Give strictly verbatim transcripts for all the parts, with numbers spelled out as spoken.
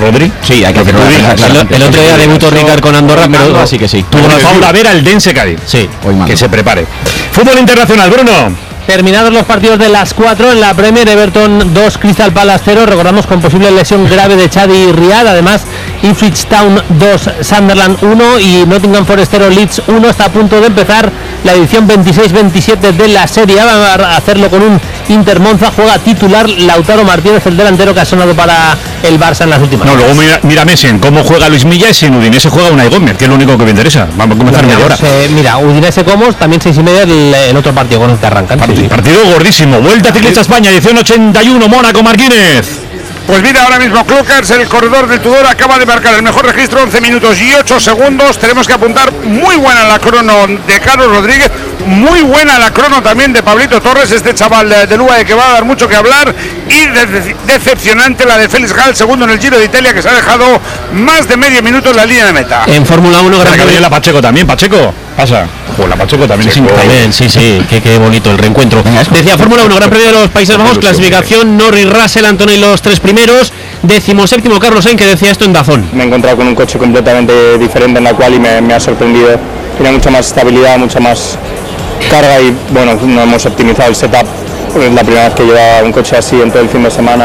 Rodri. Sí, hay que hacerlo. El, el otro día debutó Ricard con Andorra, pero así que sí. Tuvo Paula Vera el Dense Cádiz. Sí, que se prepare. Fútbol internacional, Bruno. Terminados los partidos de las cuatro en la Premier, Everton dos, Crystal Palace cero, recordamos con posible lesión grave de Chadi Riad, además Ipswich Town dos, Sunderland uno y Nottingham Forest cero, Leeds uno. Está a punto de empezar la edición veintiséis veintisiete de la Serie A, va a hacerlo con un Inter Monza, juega titular Lautaro Martínez, el delantero que ha sonado para el Barça en las últimas No, horas. luego mira, mira Messi en cómo juega Luis Milla y si en Udinese juega Unai Gómez, que es lo único que me interesa. Vamos a comenzar media hora. Eh, mira, Udinese Comos, también seis y media el, el otro partido con el que arrancan. Partido, sí, sí. partido gordísimo. Vuelta Ciclista España, edición ochenta y uno, Mónaco, Martínez. Pues mira, ahora mismo Clockers, el corredor del Tudor, acaba de marcar el mejor registro, once minutos y ocho segundos. Tenemos que apuntar, muy buena la crono de Carlos Rodríguez, muy buena la crono también de Pablito Torres, este chaval de, de Lua, que va a dar mucho que hablar, y de, decepcionante la de Félix Gal, segundo en el Giro de Italia, que se ha dejado más de medio minuto en la línea de meta. En Fórmula uno, gran premio. La Pacheco también, Pacheco, pasa. Joder, la Pacheco también sí, es también, sí, sí, qué, qué bonito el reencuentro. Decía Fórmula uno, Gran Premio de los Países Bajos, clasificación Norris, Russell, Antonio y los tres primeros. Décimo séptimo Carlos Sainz, que decía esto en Dazón. Me he encontrado con un coche completamente diferente en la cual y me, me ha sorprendido. Tiene mucha más estabilidad, mucha más carga y bueno, no hemos optimizado el setup. Es la primera vez que lleva un coche así en todo el fin de semana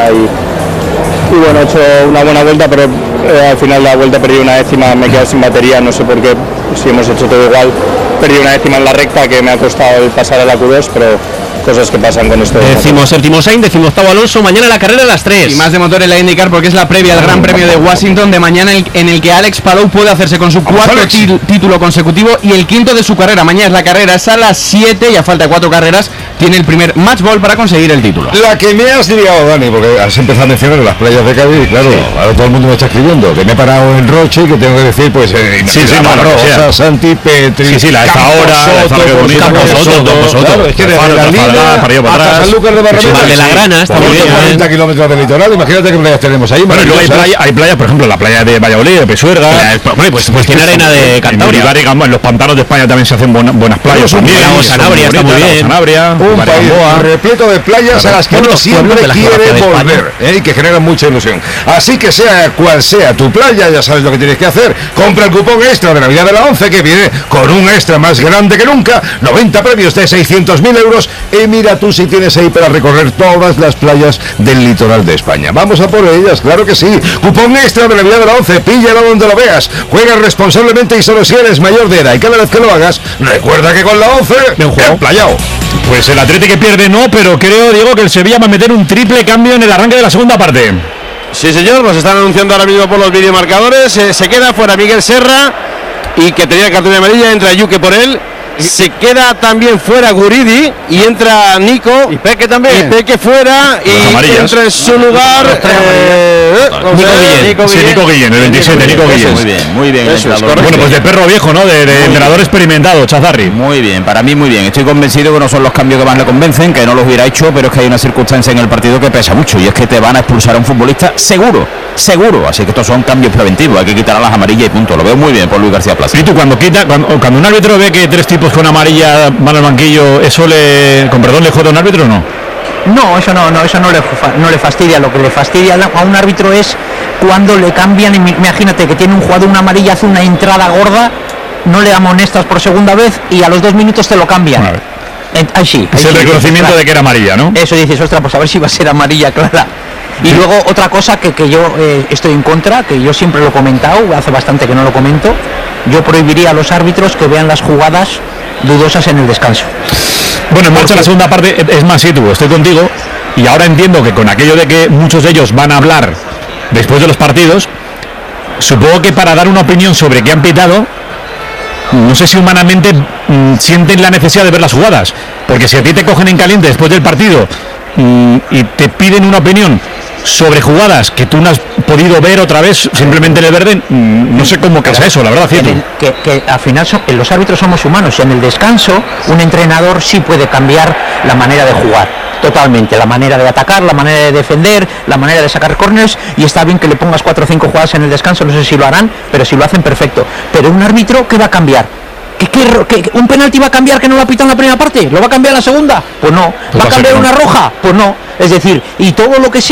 y, y bueno, he hecho una buena vuelta, pero eh, al final de la vuelta he perdido una décima, me he quedado sin batería, no sé por qué, si hemos hecho todo igual. He perdido una décima en la recta que me ha costado el pasar a la Q dos, pero cosas que pasan con esto. Décimo séptimo Sainz, décimo octavo Alonso, mañana la carrera a las tres. Y más de motor en la IndyCar porque es la previa al Gran Premio de Washington de mañana, en el que Alex Palou puede hacerse con su cuarto tí- título consecutivo y el quinto de su carrera. Mañana es la carrera, es a las siete y a falta de cuatro carreras tiene el primer match ball para conseguir el título. La que me has liado, Dani, porque has empezado a mencionar las playas de Cádiz y claro, ahora todo el mundo me está escribiendo que me he parado en Roche y que tengo que decir, pues, eh, sí, sí, no, Rosa, Santi, Petri, sí, sí, la esta hora, Campos Soto, claro, es que de la línea hasta Sanlúcar de Barrameda, de la Grana, está muy bien, cuarenta kilómetros del litoral, imagínate qué playas tenemos ahí. Bueno, y luego hay playa, hay playa, por ejemplo, la playa de Valladolid, de Pesuerga, bueno, pues, pues tiene arena de Cantabria. En, en los pantanos de España también se hacen buena, buenas playas. Sanabria está muy bien. Sanabria, un país repleto de playas a las que uno siempre quiere volver, ¿eh? Y que generan mucha ilusión. Así que sea cual sea tu playa, ya sabes lo que tienes que hacer. Compra el cupón extra de Navidad de la once, que viene con un extra más grande que nunca, noventa premios de seiscientos mil euros, y mira tú si tienes ahí para recorrer todas las playas del litoral de España. Vamos a por ellas, claro que sí. Cupón extra de Navidad de la once, píllalo donde lo veas. Juega responsablemente y solo si eres mayor de edad, y cada vez que lo hagas, recuerda que con la once, emplayao. Pues el Atlético que pierde no, pero creo, Diego, que el Sevilla va a meter un triple cambio en el arranque de la segunda parte. Sí, señor, nos están anunciando ahora mismo por los videomarcadores. Eh, se queda fuera Miguel Serra, y que tenía cartulina amarilla, entra Yuque por él. Se queda también fuera Guridi y entra Nico. Y Peque también. Y Peque fuera y entra en su lugar. Eh, Nico Guillén. Nico sí, Nico Guillén, el veintisiete, Nico Guillén. Muy bien, muy bien. Eso es, bueno, pues de perro viejo, ¿no? De, de entrenador experimentado, Chazarri. Muy bien, para mí muy bien. Estoy convencido que no son los cambios que más le convencen, que no los hubiera hecho, pero es que hay una circunstancia en el partido que pesa mucho y es que te van a expulsar a un futbolista seguro, seguro. Así que estos son cambios preventivos, hay que quitar a las amarillas y punto. Lo veo muy bien por Luis García Plaza. Y tú cuando quita, cuando, cuando un árbitro ve que tres tipos con amarilla van al banquillo, ¿eso le, con perdón, le jode a un árbitro o no? No, eso no, no, eso no le, no le fastidia. Lo que le fastidia a un árbitro es cuando le cambian, imagínate que tiene un jugador una amarilla, hace una entrada gorda, no le amonestas por segunda vez y a los dos minutos te lo cambian. Ahí sí, es el sí, reconocimiento dices, de que era amarilla, ¿no? Eso dices, ostras, pues a ver si va a ser amarilla clara. Y luego otra cosa que, que yo eh, estoy en contra, que yo siempre lo he comentado, hace bastante que no lo comento, yo prohibiría a los árbitros que vean las jugadas dudosas en el descanso. Bueno, en marcha la segunda parte, es más, sí, tú, estoy contigo, y ahora entiendo que con aquello de que muchos de ellos van a hablar después de los partidos, supongo que para dar una opinión sobre qué han pitado, no sé si humanamente mmm, sienten la necesidad de ver las jugadas, porque si a ti te cogen en caliente después del partido mmm, y te piden una opinión sobre jugadas que tú no has podido ver otra vez simplemente en el verde, mmm, no sé cómo casa eso, la verdad, cierto. Que, que al final son, los árbitros somos humanos y en el descanso un entrenador sí puede cambiar la manera de jugar. Totalmente, la manera de atacar, la manera de defender, la manera de sacar corners, y está bien que le pongas cuatro o cinco jugadas en el descanso, no sé si lo harán, pero si lo hacen perfecto. Pero un árbitro, ¿qué va a cambiar? ¿Que, que, que un penalti va a cambiar que no lo ha pitado en la primera parte? ¿Lo va a cambiar en la segunda? Pues no. Pues ¿Va a cambiar una roja? Pues no. Es decir, y todo lo que sea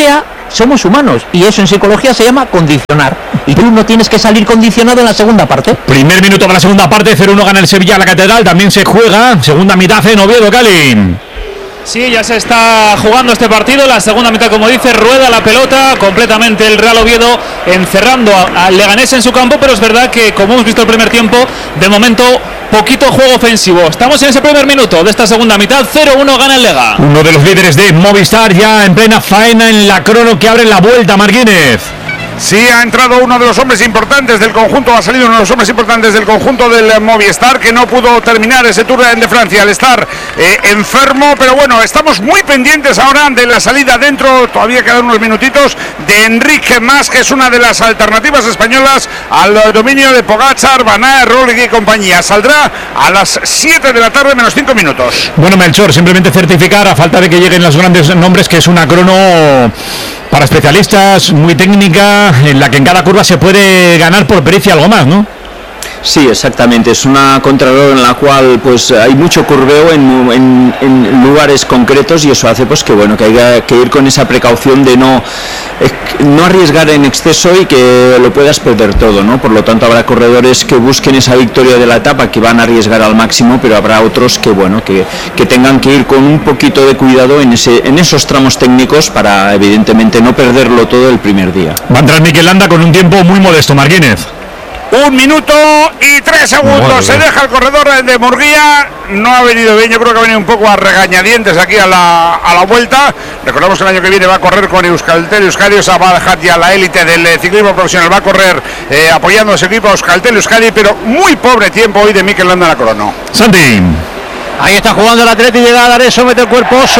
somos humanos y eso en psicología se llama condicionar. Y tú no tienes que salir condicionado en la segunda parte. Primer minuto de la segunda parte, cero uno gana el Sevilla a la Catedral, también se juega, segunda mitad en Oviedo, Cali. Sí, ya se está jugando este partido, la segunda mitad, como dice, rueda la pelota completamente el Real Oviedo, encerrando al Leganés en su campo, pero es verdad que, como hemos visto el primer tiempo, de momento, poquito juego ofensivo. Estamos en ese primer minuto de esta segunda mitad, cero uno gana el Lega. Uno de los líderes de Movistar ya en plena faena en la crono que abre la vuelta, Martínez. Sí, ha entrado uno de los hombres importantes del conjunto, ha salido uno de los hombres importantes del conjunto del Movistar, que no pudo terminar ese Tour de Francia al estar eh, enfermo, pero bueno, estamos muy pendientes ahora de la salida dentro, todavía quedan unos minutitos, de Enrique Mas, que es una de las alternativas españolas al dominio de Pogačar, Van Aert, Roglic y compañía. Saldrá a las siete de la tarde menos cinco minutos. Bueno, Melchor, simplemente certificar, a falta de que lleguen los grandes nombres, que es una crono para especialistas, muy técnica, en la que en cada curva se puede ganar por pericia algo más, ¿no? Sí, exactamente, es una contrarreloj en la cual pues hay mucho curveo en, en, en lugares concretos, y eso hace pues que bueno que haya que ir con esa precaución de no no arriesgar en exceso y que lo puedas perder todo, ¿no? Por lo tanto habrá corredores que busquen esa victoria de la etapa, que van a arriesgar al máximo, pero habrá otros que bueno que, que tengan que ir con un poquito de cuidado en ese en esos tramos técnicos para evidentemente no perderlo todo el primer día. Va a entrar Mikel Landa con un tiempo muy modesto, Martínez. Un minuto y tres segundos. Bueno, se deja el corredor de Murguía. No ha venido bien, yo creo que ha venido un poco a regañadientes aquí a la, a la vuelta. Recordamos que el año que viene va a correr con Euskaltel Euskadi, o sea, va a dejar ya la élite del ciclismo profesional. Va a correr eh, apoyando a ese equipo Euskaltel Euskadi, pero muy pobre tiempo hoy de Mikel Landa en la crono. Santi. Ahí está jugando el Atleti, llega a Areso, mete el cuerpo. ¡So!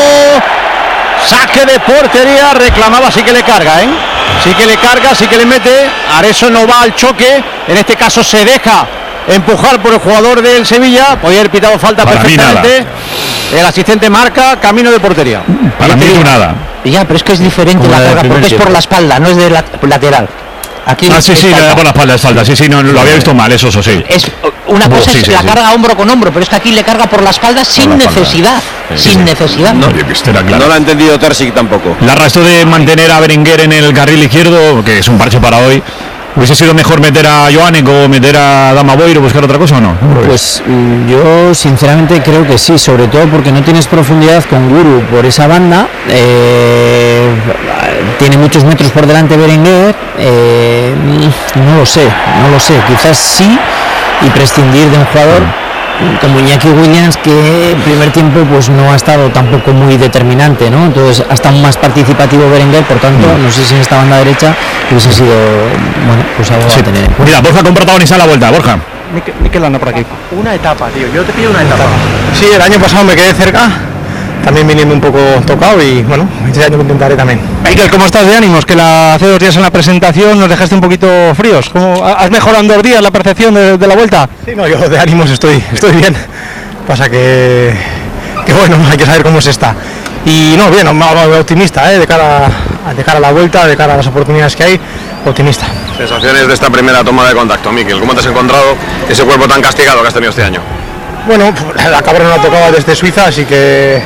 Saque de portería, reclamaba, sí que le carga, ¿eh? Sí que le carga, sí que le mete. Areso no va al choque, en este caso se deja empujar por el jugador del Sevilla. Podía haber pitado falta para perfectamente. El asistente marca camino de portería. Para mí nada. Ya, pero es que es diferente la carga porque es por la espalda, no es de la, lateral. Aquí ah, sí, sí, le da por la espalda, es falta. Sí, sí, no, lo había visto mal, eso, eso sí. Es, una cosa sí, es sí, la sí. carga hombro con hombro, pero es que aquí le carga por la espalda sin la necesidad. Sí, sin sí. necesidad. No, Oye, claro. no lo ha entendido Terzic tampoco. La arrastró de mantener a Berenguer en el carril izquierdo, que es un parche para hoy. ¿Hubiese sido mejor meter a Joanek o meter a Dama Boiro o buscar otra cosa o no? Pues yo sinceramente creo que sí, sobre todo porque no tienes profundidad con Guru por esa banda. Eh, tiene muchos metros por delante Berenguer. Eh, no lo sé, no lo sé. Quizás sí, y prescindir de un jugador como Iñaki Williams, que el primer tiempo pues no ha estado tampoco muy determinante, ¿no? Entonces ha estado más participativo Berenguer, por tanto no sé si en esta banda derecha hubiese sido, bueno, pues algo sí. a tener. Mira, Borja con protagonista a la vuelta, Borja. Mikel Landa por aquí. Una etapa, tío, yo te pido una etapa. Sí, el año pasado me quedé cerca, también viniendo un poco tocado, y bueno, este año lo intentaré también. Mikel, ¿cómo estás de ánimos? Que la, hace dos días en la presentación nos dejaste un poquito fríos. ¿Cómo, ¿Has mejorado en dos días la percepción de, de la vuelta? Sí, no, yo de ánimos estoy, estoy bien. Pasa que, que bueno, hay que saber cómo se está. Y no, bien, optimista, ¿eh? de, cara, de cara a la vuelta, de cara a las oportunidades que hay, optimista. Sensaciones de esta primera toma de contacto, Mikel. ¿Cómo te has encontrado ese cuerpo tan castigado que has tenido este año? Bueno, la cabra no la tocaba desde Suiza, así que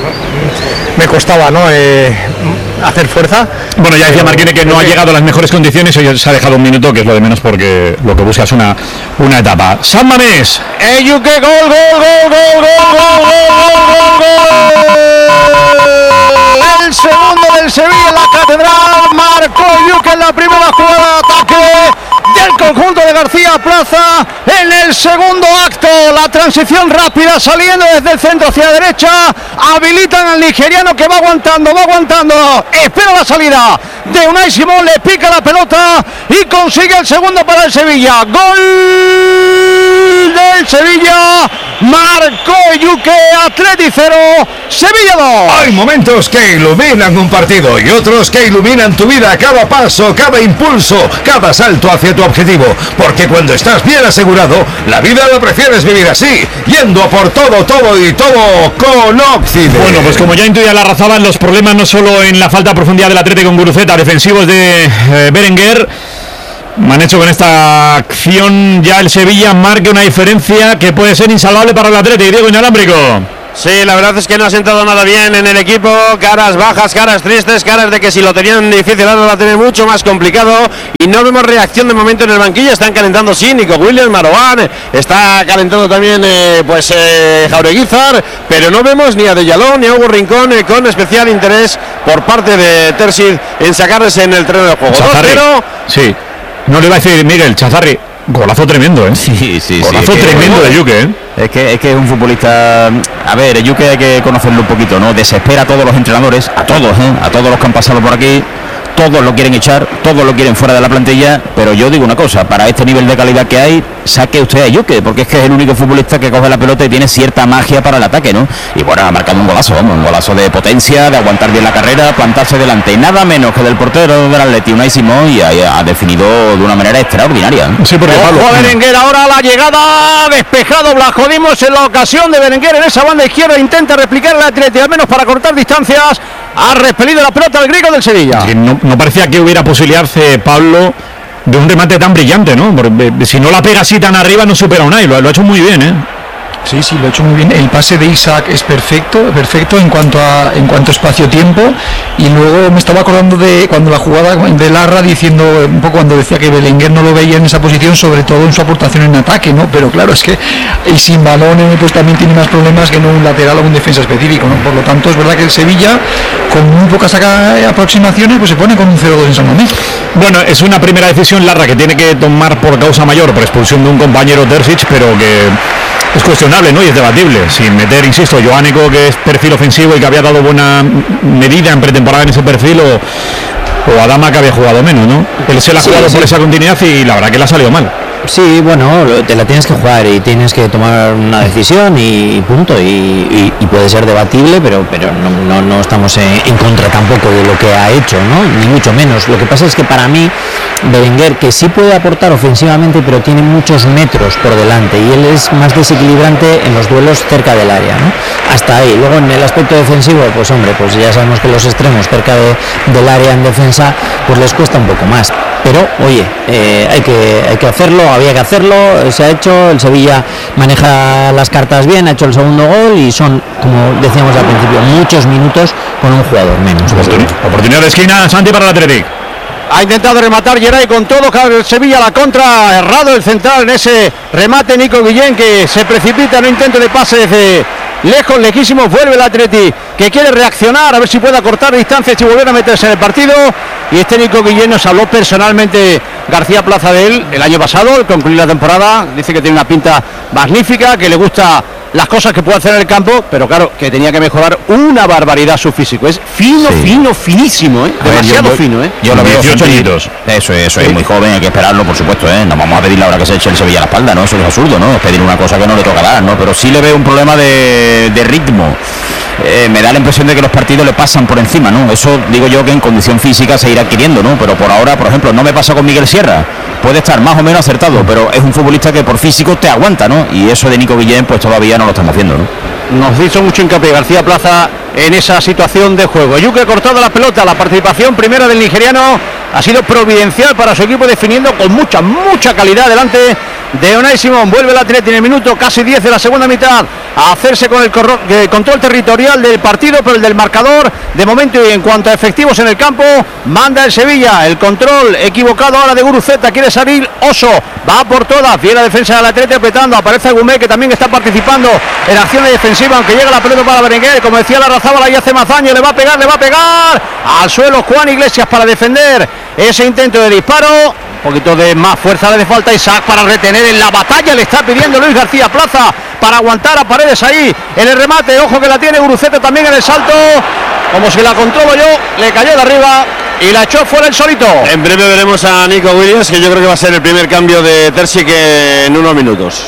me costaba, ¿no? Eh, hacer fuerza. Bueno, ya decía Marquine que no ha llegado a las mejores condiciones, hoy se ha dejado un minuto, que es lo de menos, porque lo que busca es una, una etapa. San Mamés. Eyuke, gol, gol, gol, gol, gol, gol, gol, gol. El segundo del Sevilla en la Catedral, marcó Eyuke en la primera jugada de ataque del conjunto de García Plaza en el segundo acto. La transición rápida saliendo desde el centro hacia la derecha, habilitan al nigeriano que va aguantando, va aguantando, espera la salida de Unai Simón, le pica la pelota y consigue el segundo para el Sevilla. Gol del Sevilla, marcó Eyuke, Atleti cero, Sevilla dos. Hay momentos que iluminan un partido y otros que iluminan tu vida, cada paso, cada impulso, cada salto hacia tu objetivo, porque cuando estás bien asegurado, la vida la prefieres vivir así, yendo a por todo, todo y todo con Occident. Bueno, pues como ya intuía la Razaban, los problemas no solo en la falta de profundidad del Atlético con Guruceta, defensivos de eh, Berenguer, han hecho con esta acción ya el Sevilla marque una diferencia que puede ser insalvable para el Atlético. Diego Inalámbrico. Sí, la verdad es que no ha sentado nada bien en el equipo, caras bajas, caras tristes, caras de que si lo tenían difícil ahora lo va a tener mucho más complicado y no vemos reacción de momento en el banquillo. Están calentando sí, Nico Williams, Marouane, está calentando también eh, pues eh, Jaureguizar, pero no vemos ni a Dellalón ni a Hugo Rincón eh, con especial interés por parte de Terzic en sacarles en el terreno de juego. Chazarri, sí, no le iba a decir Miguel, Chazarri, golazo tremendo, ¿eh? Sí, sí, golazo sí, tremendo que, de Yuke, ¿eh? Es que, es que es un futbolista. A ver, Yuke hay que conocerlo un poquito, ¿no? Desespera a todos los entrenadores, a todos, ¿eh? A todos los que han pasado por aquí. Todos lo quieren echar, todos lo quieren fuera de la plantilla, pero yo digo una cosa, para este nivel de calidad que hay, saque usted a Yuke, porque es que es el único futbolista que coge la pelota y tiene cierta magia para el ataque, ¿no? Y bueno, ha marcado un golazo, vamos, un golazo de potencia, de aguantar bien la carrera, plantarse delante, y nada menos que del portero del Atleti, Unai Simón, y ha, ha definido de una manera extraordinaria. Sí, porque Pablo, Ojo a Berenguer, ahora la llegada, despejado Blajodimos en la ocasión de Berenguer en esa banda izquierda, intenta replicar el Atleti, al menos para cortar distancias, ha repelido la pelota al griego del Sevilla. Sí, no, no parecía que hubiera posibilidad, eh, Pablo, de un remate tan brillante, ¿no? Porque, eh, si no la pega así tan arriba no supera a Unai, lo, lo ha hecho muy bien, ¿eh? Sí, sí, lo ha hecho muy bien. El pase de Isaac es perfecto, perfecto en cuanto a en cuanto a espacio-tiempo. Y luego me estaba acordando de cuando la jugada de Larra diciendo un poco cuando decía que Belenguer no lo veía en esa posición, sobre todo en su aportación en ataque, ¿no? Pero claro, es que el sin balón pues también tiene más problemas que no un lateral o un defensa específico, ¿no? Por lo tanto, es verdad que el Sevilla, con muy pocas aproximaciones, pues se pone con un cero dos en San Mamés. Bueno, es una primera decisión Larra que tiene que tomar por causa mayor, por expulsión de un compañero Terzic, pero que es cuestionable, ¿no? Y es debatible, sin meter, insisto, Joánico, que es perfil ofensivo y que había dado buena medida en pretemporada en ese perfil, o, o Adama, que había jugado menos, ¿no? Él se la ha sí, jugado sí. por esa continuidad y la verdad que le ha salido mal. Sí, bueno, te la tienes que jugar y tienes que tomar una decisión y punto, y, y, y puede ser debatible, pero pero no, no, no estamos en, en contra tampoco de lo que ha hecho, ¿no? Ni mucho menos. Lo que pasa es que para mí Berenguer, que sí puede aportar ofensivamente, pero tiene muchos metros por delante y él es más desequilibrante en los duelos cerca del área, ¿no? Hasta ahí. Luego en el aspecto defensivo, pues hombre, pues ya sabemos que los extremos cerca de, del área en defensa pues les cuesta un poco más. Pero oye, eh, hay que hay que hacerlo, había que hacerlo, se ha hecho, el Sevilla maneja las cartas bien, ha hecho el segundo gol y son, como decíamos al principio, muchos minutos con un jugador menos. Oportunidad de esquina, Santi, para el Athletic. Ha intentado rematar Geray con todo, el Sevilla la contra, errado el central en ese remate Nico Guillén, que se precipita en un intento de pase desde lejos, lejísimo, vuelve el Atleti, que quiere reaccionar, a ver si puede acortar distancias y volver a meterse en el partido. Y este Nico Guillén nos habló personalmente García Plaza de él el año pasado, al concluir la temporada, dice que tiene una pinta magnífica, que le gusta las cosas que puede hacer en el campo, pero claro, que tenía que mejorar una barbaridad su físico. Es fino, sí. fino, finísimo, ¿eh? Demasiado ver, yo, fino, ¿eh? Yo lo veo dieciocho añitos. Eso, eso sí. Es muy joven, hay que esperarlo, por supuesto, ¿eh? No vamos a pedirle ahora que se eche el Sevilla a la espalda, ¿no? Eso es absurdo, ¿no? Es pedir una cosa que no le toca dar, ¿no? Pero sí le veo un problema de, de ritmo. Eh, me da la impresión de que los partidos le pasan por encima, ¿no? Eso digo yo que en condición física se irá adquiriendo, ¿no? Pero por ahora, por ejemplo, no me pasa con Miguel Sierra. Puede estar más o menos acertado, pero es un futbolista que por físico te aguanta, ¿no? Y eso de Nico Guillén, pues todavía no lo estamos haciendo, ¿no? Nos hizo mucho hincapié García Plaza en esa situación de juego. Yuke ha cortado la pelota, la participación primera del nigeriano ha sido providencial para su equipo, definiendo con mucha, mucha calidad delante de Unai Simón. Vuelve el Atleti en el minuto casi diez de la segunda mitad a hacerse con el eh, control territorial del partido, pero el del marcador de momento, y en cuanto a efectivos en el campo, manda el Sevilla. El control equivocado ahora de Guruceta, quiere salir Oso, va por todas, viene la defensa del Atleti apretando, aparece Gumé, que también está participando en acciones defensivas, aunque llega la pelota para Berenguer, como decía la Razábala, y hace más daño, le va a pegar, le va a pegar al suelo Juan Iglesias para defender ese intento de disparo. Un poquito de más fuerza le hace falta Isaac para retener en la batalla, le está pidiendo Luis García Plaza para aguantar a Paredes ahí en el remate. Ojo que la tiene Guruceta también en el salto, como si la controlo yo, le cayó de arriba y la echó fuera el solito. En breve veremos a Nico Williams, que yo creo que va a ser el primer cambio de Terzic en unos minutos.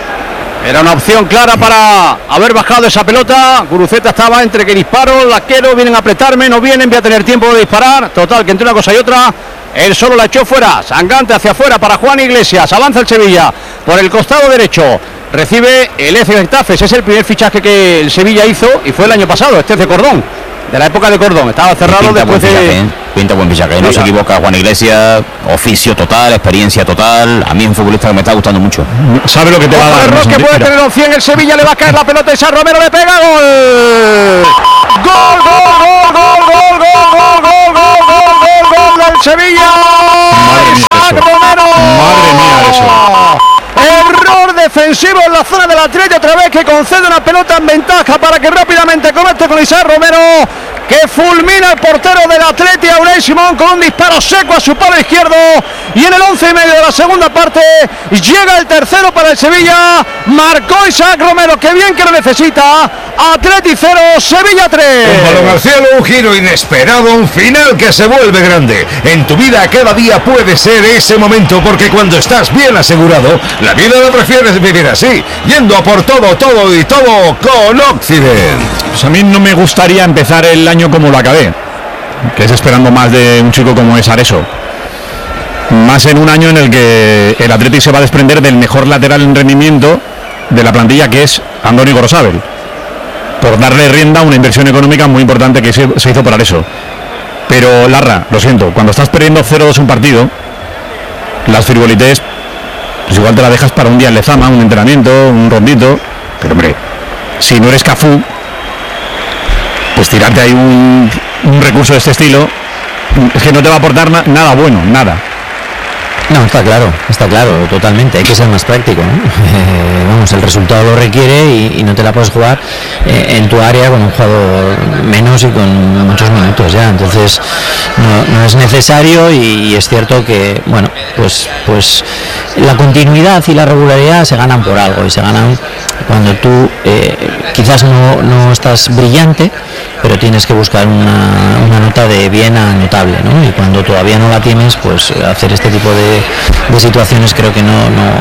Era una opción clara para haber bajado esa pelota. Guruceta estaba entre que disparo, laquero, vienen a apretarme, no vienen, voy a tener tiempo de disparar. Total, que entre una cosa y otra, él solo la echó fuera. Sangante hacia afuera para Juan Iglesias. Avanza el Sevilla por el costado derecho. Recibe el F Getafe. Es el primer fichaje que el Sevilla hizo y fue el año pasado. Este es de Cordón, de la época de Cordón. Estaba cerrado después de, pinta buen fichaje. No se equivoca Juan Iglesias, oficio total, experiencia total. A mí es un futbolista que me está gustando mucho. Sabe lo que te va a dar. Roque puede tener opción, el Sevilla le va a caer la pelota y San Romero le pega, gol. Gol, gol, gol, gol, gol, gol, gol, gol, gol, gol, gol del Sevilla. San Romero. Madre mía, eso. Error defensivo en la zona del Atleti otra vez, que concede una pelota en ventaja para que rápidamente conecte con Isaac Romero, que fulmina el portero del Atleti a Unai Simón con un disparo seco a su palo izquierdo. Y en el once y medio de la segunda parte llega el tercero para el Sevilla. Marcó Isaac Romero, que bien que lo necesita. Atleti cero, Sevilla tres. Un balón al cielo, un giro inesperado, un final que se vuelve grande. En tu vida cada día puede ser ese momento, porque cuando estás bien asegurado, la vida la prefieres vivir así, yendo a por todo, todo y todo con Occident. Pues a mí no me gustaría empezar el año como lo acabé, que es esperando más de un chico como es Areso. Más en un año en el que el Atleti se va a desprender del mejor lateral en rendimiento de la plantilla, que es Andoni Gorosabel, por darle rienda a una inversión económica muy importante que se, se hizo por Areso. Pero Larra, lo siento, cuando estás perdiendo cero dos un partido, las frivolités, pues igual te la dejas para un día en Lezama, un entrenamiento, un rondito. Pero hombre, si no eres Cafú, pues tirarte ahí un, un recurso de este estilo, es que no te va a aportar na- nada bueno, nada. No, está claro, está claro, totalmente. Hay que ser más práctico, ¿no? Eh, vamos, el resultado lo requiere y, y no te la puedes jugar eh, en tu área con un jugador menos y con muchos minutos ya. Entonces, no, no es necesario y, y es cierto que, bueno, pues, pues la continuidad y la regularidad se ganan por algo y se ganan cuando tú eh, quizás no, no estás brillante, pero tienes que buscar una, una nota de bien a notable, ¿no? Y cuando todavía no la tienes, pues hacer este tipo de, de situaciones creo que no,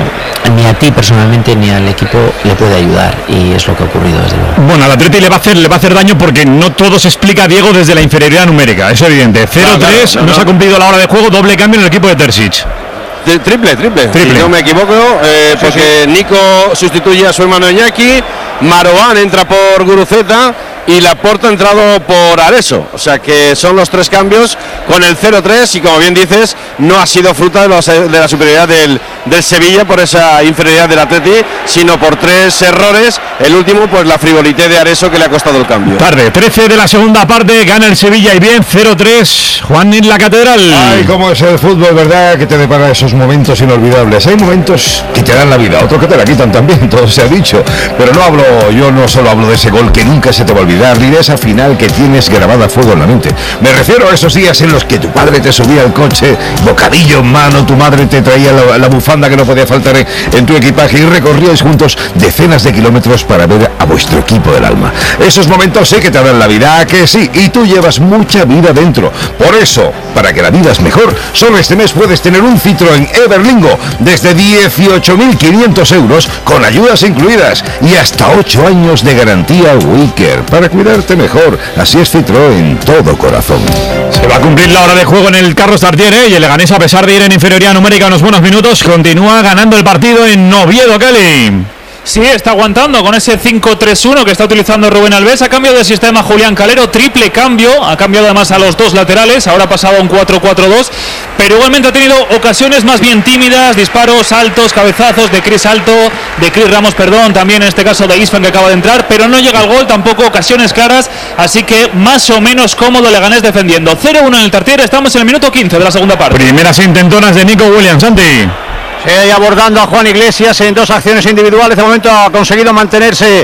no ni a ti personalmente ni al equipo le puede ayudar, y es lo que ha ocurrido desde luego. Bueno, al Atleti le va a hacer le va a hacer daño porque no todo se explica, Diego, desde la inferioridad numérica, es evidente. cero tres, no, no, no, no se ha cumplido la hora de juego, doble cambio en el equipo de Terzic. Triple, triple, triple. Si no me equivoco, eh, porque sí, sí. Nico sustituye a su hermano Iñaki, Marouane entra por Guruceta y Laporta ha entrado por Areso. O sea que son los tres cambios con el cero tres y, como bien dices, no ha sido fruto de, los, de la superioridad del, del Sevilla por esa inferioridad del Atleti, sino por tres errores. El último, pues la frivolité de Areso, que le ha costado el cambio. Tarde, trece de la segunda parte, gana el Sevilla y bien, cero tres, Juan en la Catedral. Ay, cómo es el fútbol, ¿verdad? Que te depara esos momentos inolvidables. Hay momentos que te dan la vida, otros que te la quitan también, todo se ha dicho. Pero no hablo, yo no solo hablo de ese gol que nunca se te va a olvidar, ni de esa final que tienes grabada a fuego en la mente. Me refiero a esos días en los que tu padre te subía al coche, bocadillo en mano, tu madre te traía la, la bufanda que no podía faltar en, en tu equipaje, y recorríais juntos decenas de kilómetros para ver a vuestro equipo del alma. Esos momentos sé que te dan la vida, ¿a que sí? Y tú llevas mucha vida dentro. Por eso, para que la vida es mejor, solo este mes puedes tener un Citroën Everlingo desde dieciocho mil quinientos euros con ayudas incluidas y hasta ocho años de garantía Wicker para cuidarte mejor. Así es Citroën, todo corazón. Se va a cumplir la hora de juego en el Carlos Tartiere, ¿eh? Y el Leganés, a pesar de ir en inferioridad numérica unos buenos minutos, continúa ganando el partido en Oviedo, Kelly. Sí, está aguantando con ese cinco tres uno que está utilizando Rubén Alves. Ha cambiado de sistema Julián Calero, triple cambio. Ha cambiado además a los dos laterales. Ahora ha pasado a un cuatro cuatro dos. Pero igualmente ha tenido ocasiones más bien tímidas. Disparos altos, cabezazos de Chris Alto, de Chris Ramos, perdón. También en este caso de Isfan, que acaba de entrar. Pero no llega al gol, tampoco ocasiones claras. Así que más o menos cómodo Leganés defendiendo. cero uno en el Tartiere. Estamos en el minuto quince de la segunda parte. Primeras intentonas de Nico Williams, Santi. Eh, abordando a Juan Iglesias en dos acciones individuales. De momento ha conseguido mantenerse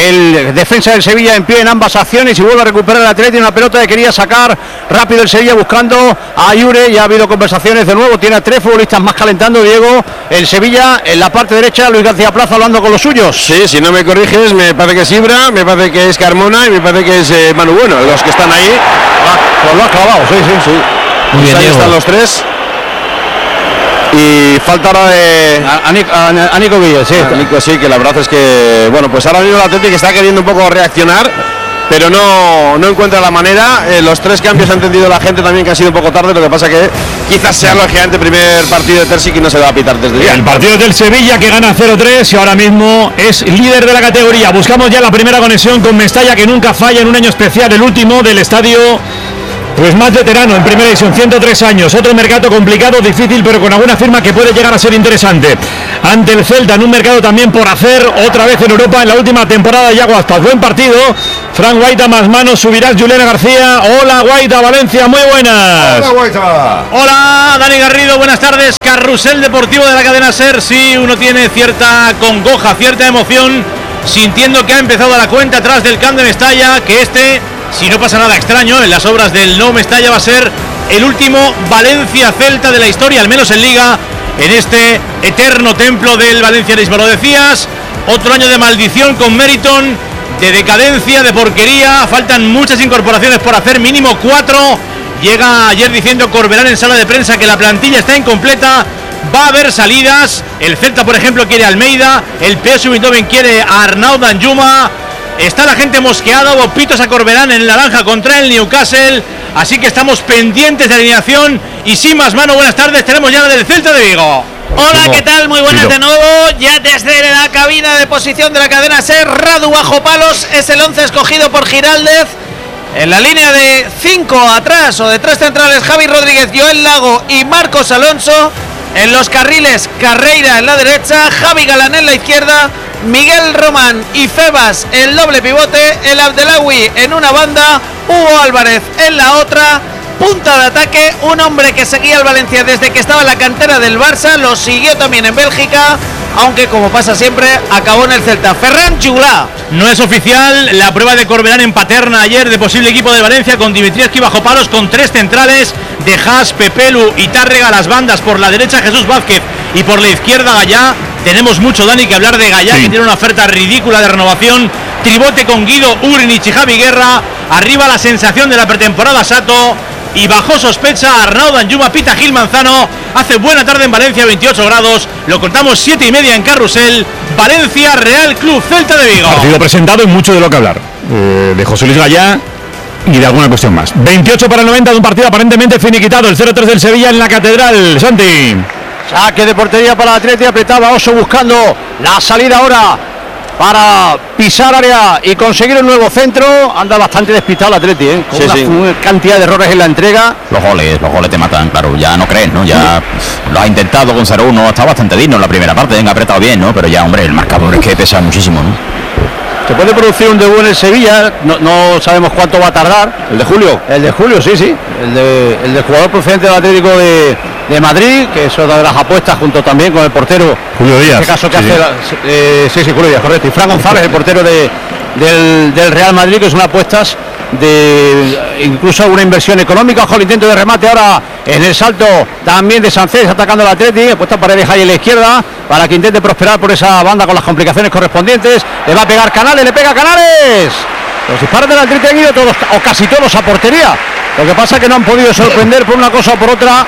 el defensa del Sevilla en pie en ambas acciones y vuelve a recuperar el Atleti, una pelota que quería sacar rápido el Sevilla buscando a Yure. Ya ha habido conversaciones de nuevo, tiene a tres futbolistas más calentando, Diego. El Sevilla en la parte derecha, Luis García Plaza hablando con los suyos. Sí, si no me corriges, me parece que es Ibra, me parece que es Carmona y me parece que es eh, Manu Bueno, los que están ahí. Ah, pues lo ha clavado, sí, sí, sí. Muy bien, ahí Diego. Están los tres. Y falta ahora de a, a, Nico, a, a Nico Villo, sí. A Nico, sí, que la verdad es que, bueno, pues ahora mismo el Atlético está queriendo un poco reaccionar, pero no, no encuentra la manera. Eh, los tres cambios ha entendido la gente también que ha sido un poco tarde, lo que pasa que quizás sea lógicamente primer partido de Terzic y no se va a pitar desde ya. El partido del Sevilla, que gana cero tres y ahora mismo es líder de la categoría. Buscamos ya la primera conexión con Mestalla, que nunca falla en un año especial, el último del estadio Pues más veterano en primera división, ciento tres años, otro mercado complicado, difícil, pero con alguna firma que puede llegar a ser interesante. Ante el Celta, en un mercado también por hacer, otra vez en Europa, en la última temporada de Yago Aspas. Buen partido, Fran Guaita más manos, subirás Juliana García. Hola Guaita, Valencia, muy buenas. Hola Guaita. Hola Dani Garrido, buenas tardes. Carrusel deportivo de la cadena SER, sí, uno tiene cierta congoja, cierta emoción, sintiendo que ha empezado la cuenta atrás del Camp de Mestalla, que este, si no pasa nada extraño, en las obras del nuevo Mestalla va a ser el último Valencia-Celta de la historia, al menos en Liga, en este eterno templo del Valencianismo. Lo decías, otro año de maldición con Meriton, de decadencia, de porquería, faltan muchas incorporaciones por hacer, mínimo cuatro. Llega ayer diciendo Corberán en sala de prensa que la plantilla está incompleta, va a haber salidas, el Celta por ejemplo quiere a Almeida, el P S V Eindhoven quiere a Arnaud Danjuma. Está la gente mosqueada, hubo pitos a Corberán en naranja contra el Newcastle, así que estamos pendientes de alineación. Y sin más mano, buenas tardes, tenemos ya la del Celta de Vigo. Hola, ¿qué tal? Muy buenas de nuevo. Ya desde la cabina de posición de la cadena SER, Radu bajo palos es el once escogido por Giraldez. En la línea de cinco atrás o de tres centrales, Javi Rodríguez, Joel Lago y Marcos Alonso. En los carriles, Carreira en la derecha, Javi Galán en la izquierda, Miguel Román y Febas el doble pivote, el Abdelawi en una banda, Hugo Álvarez en la otra. Punta de ataque, un hombre que seguía al Valencia desde que estaba en la cantera del Barça, lo siguió también en Bélgica, aunque como pasa siempre, acabó en el Celta. Ferran Chulá. No es oficial la prueba de Corberán en Paterna ayer de posible equipo de Valencia, con Dimitrievski bajo palos, con tres centrales, de Haas, Pepelu y Tárrega, las bandas por la derecha Jesús Vázquez y por la izquierda Gallá. Tenemos mucho, Dani, que hablar de Gallá, sí, que tiene una oferta ridícula de renovación. Tribote con Guido, Urinich y Javi Guerra. Arriba la sensación de la pretemporada, Sato. Y bajo sospecha Arnaud Danjuma, Pita Gil Manzano. Hace buena tarde en Valencia, veintiocho grados. Lo contamos siete y media en Carrusel. Valencia, Real Club Celta de Vigo. Partido presentado y mucho de lo que hablar. Eh, de José Luis Gallá y de alguna cuestión más. veintiocho para el noventa de un partido aparentemente finiquitado. El cero tres del Sevilla en la Catedral. Santi. Saque de portería para el Atleti, apretaba Oso buscando la salida ahora para pisar área y conseguir un nuevo centro. Anda bastante despistado el Atleti, ¿eh? Con sí, una sí. cantidad de errores en la entrega. Los goles, los goles te matan, claro, ya no crees, ¿no? Ya lo ha intentado con cero uno, está bastante digno en la primera parte, venga, ha apretado bien, ¿no? Pero ya, hombre, el marcador es que pesa muchísimo, ¿no? Se puede producir un debut en el Sevilla, no, no sabemos cuánto va a tardar. ¿El de Julio? El de Julio, sí, sí. El de el de jugador procedente del Atlético de, de Madrid, que es otra de las apuestas, junto también con el portero Julio Díaz. En este caso que sí, hace sí. La, eh, sí, sí, Julio Díaz, correcto. Y Fran González, el portero de, del, del Real Madrid, que es una apuestas de incluso una inversión económica. Ojo al intento de remate ahora en el salto también de Sancés atacando al Atleti, puesta Paredes ahí en la izquierda para que intente prosperar por esa banda con las complicaciones correspondientes. Le va a pegar Canales, le pega Canales. Los disparos del Atleti han ido todos o casi todos a portería. Lo que pasa es que no han podido sorprender por una cosa o por otra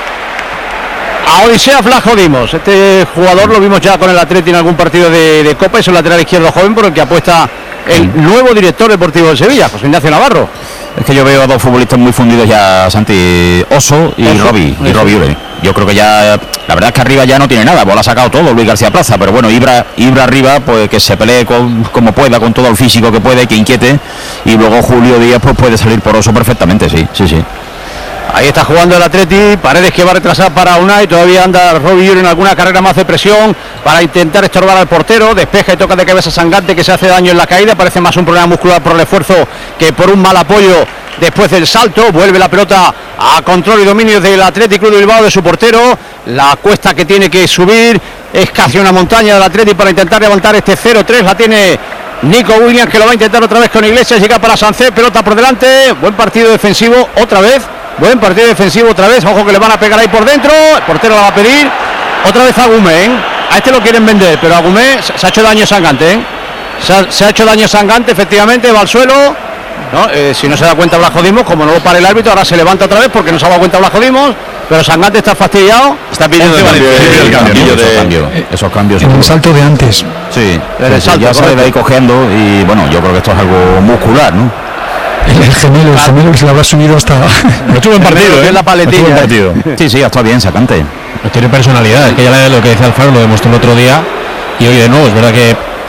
a Odisea Flajo Dimos. Este jugador lo vimos ya con el Atleti en algún partido de, de Copa, es el lateral izquierdo joven por el que apuesta el nuevo director deportivo de Sevilla, José Ignacio Navarro. Es que yo veo a dos futbolistas muy fundidos ya, Santi, Oso y Oso, Robbie, y eso. Robbie Ure. Yo creo que ya, la verdad es que arriba ya no tiene nada, pues lo ha sacado todo Luis García Plaza, pero bueno, Ibra, Ibra arriba, pues que se pelee con, como pueda, con todo el físico que puede, que inquiete, y luego Julio Díaz pues puede salir por Oso perfectamente, sí, sí, sí. Ahí está jugando el Atleti, Paredes que va a retrasar para Unai, todavía anda Robbie en alguna carrera más de presión para intentar estorbar al portero, despeja y toca de cabeza Sangante que se hace daño en la caída, parece más un problema muscular por el esfuerzo que por un mal apoyo después del salto. Vuelve la pelota a control y dominio del Athletic Club de Bilbao, de su portero, la cuesta que tiene que subir es casi una montaña del Atleti para intentar levantar este cero tres, la tiene Nico Williams que lo va a intentar otra vez con Iglesias, llega para Sancet, pelota por delante, buen partido defensivo otra vez. Buen partido defensivo otra vez, ojo que le van a pegar ahí por dentro, el portero la va a pedir, otra vez a Agumé, ¿eh? A este lo quieren vender, pero Agumé se, se ha hecho daño Sangante, ¿eh? se, ha, se ha hecho daño Sangante, efectivamente, va al suelo, ¿no? Eh, si no se da cuenta Blasco Dimos, como no lo para el árbitro, ahora se levanta otra vez porque no se ha dado cuenta Blasco Dimos, pero Sangante está fastidiado, está pidiendo el cambio, el el cambio, cambio esos de... cambios, esos cambios. En el salto de antes. Sí, en el salto, ya sale de ahí cojeando y bueno, yo creo que esto es algo muscular, ¿no? El, el gemelo, el gemelo que se le habrá subido hasta. No estuvo en partido, ¿eh? La paletilla, no partido. Sí, sí, ha estado bien, Sacante. Tiene personalidad, es que ya lo que decía Alfaro lo demostró el otro día. Y hoy de nuevo, es verdad que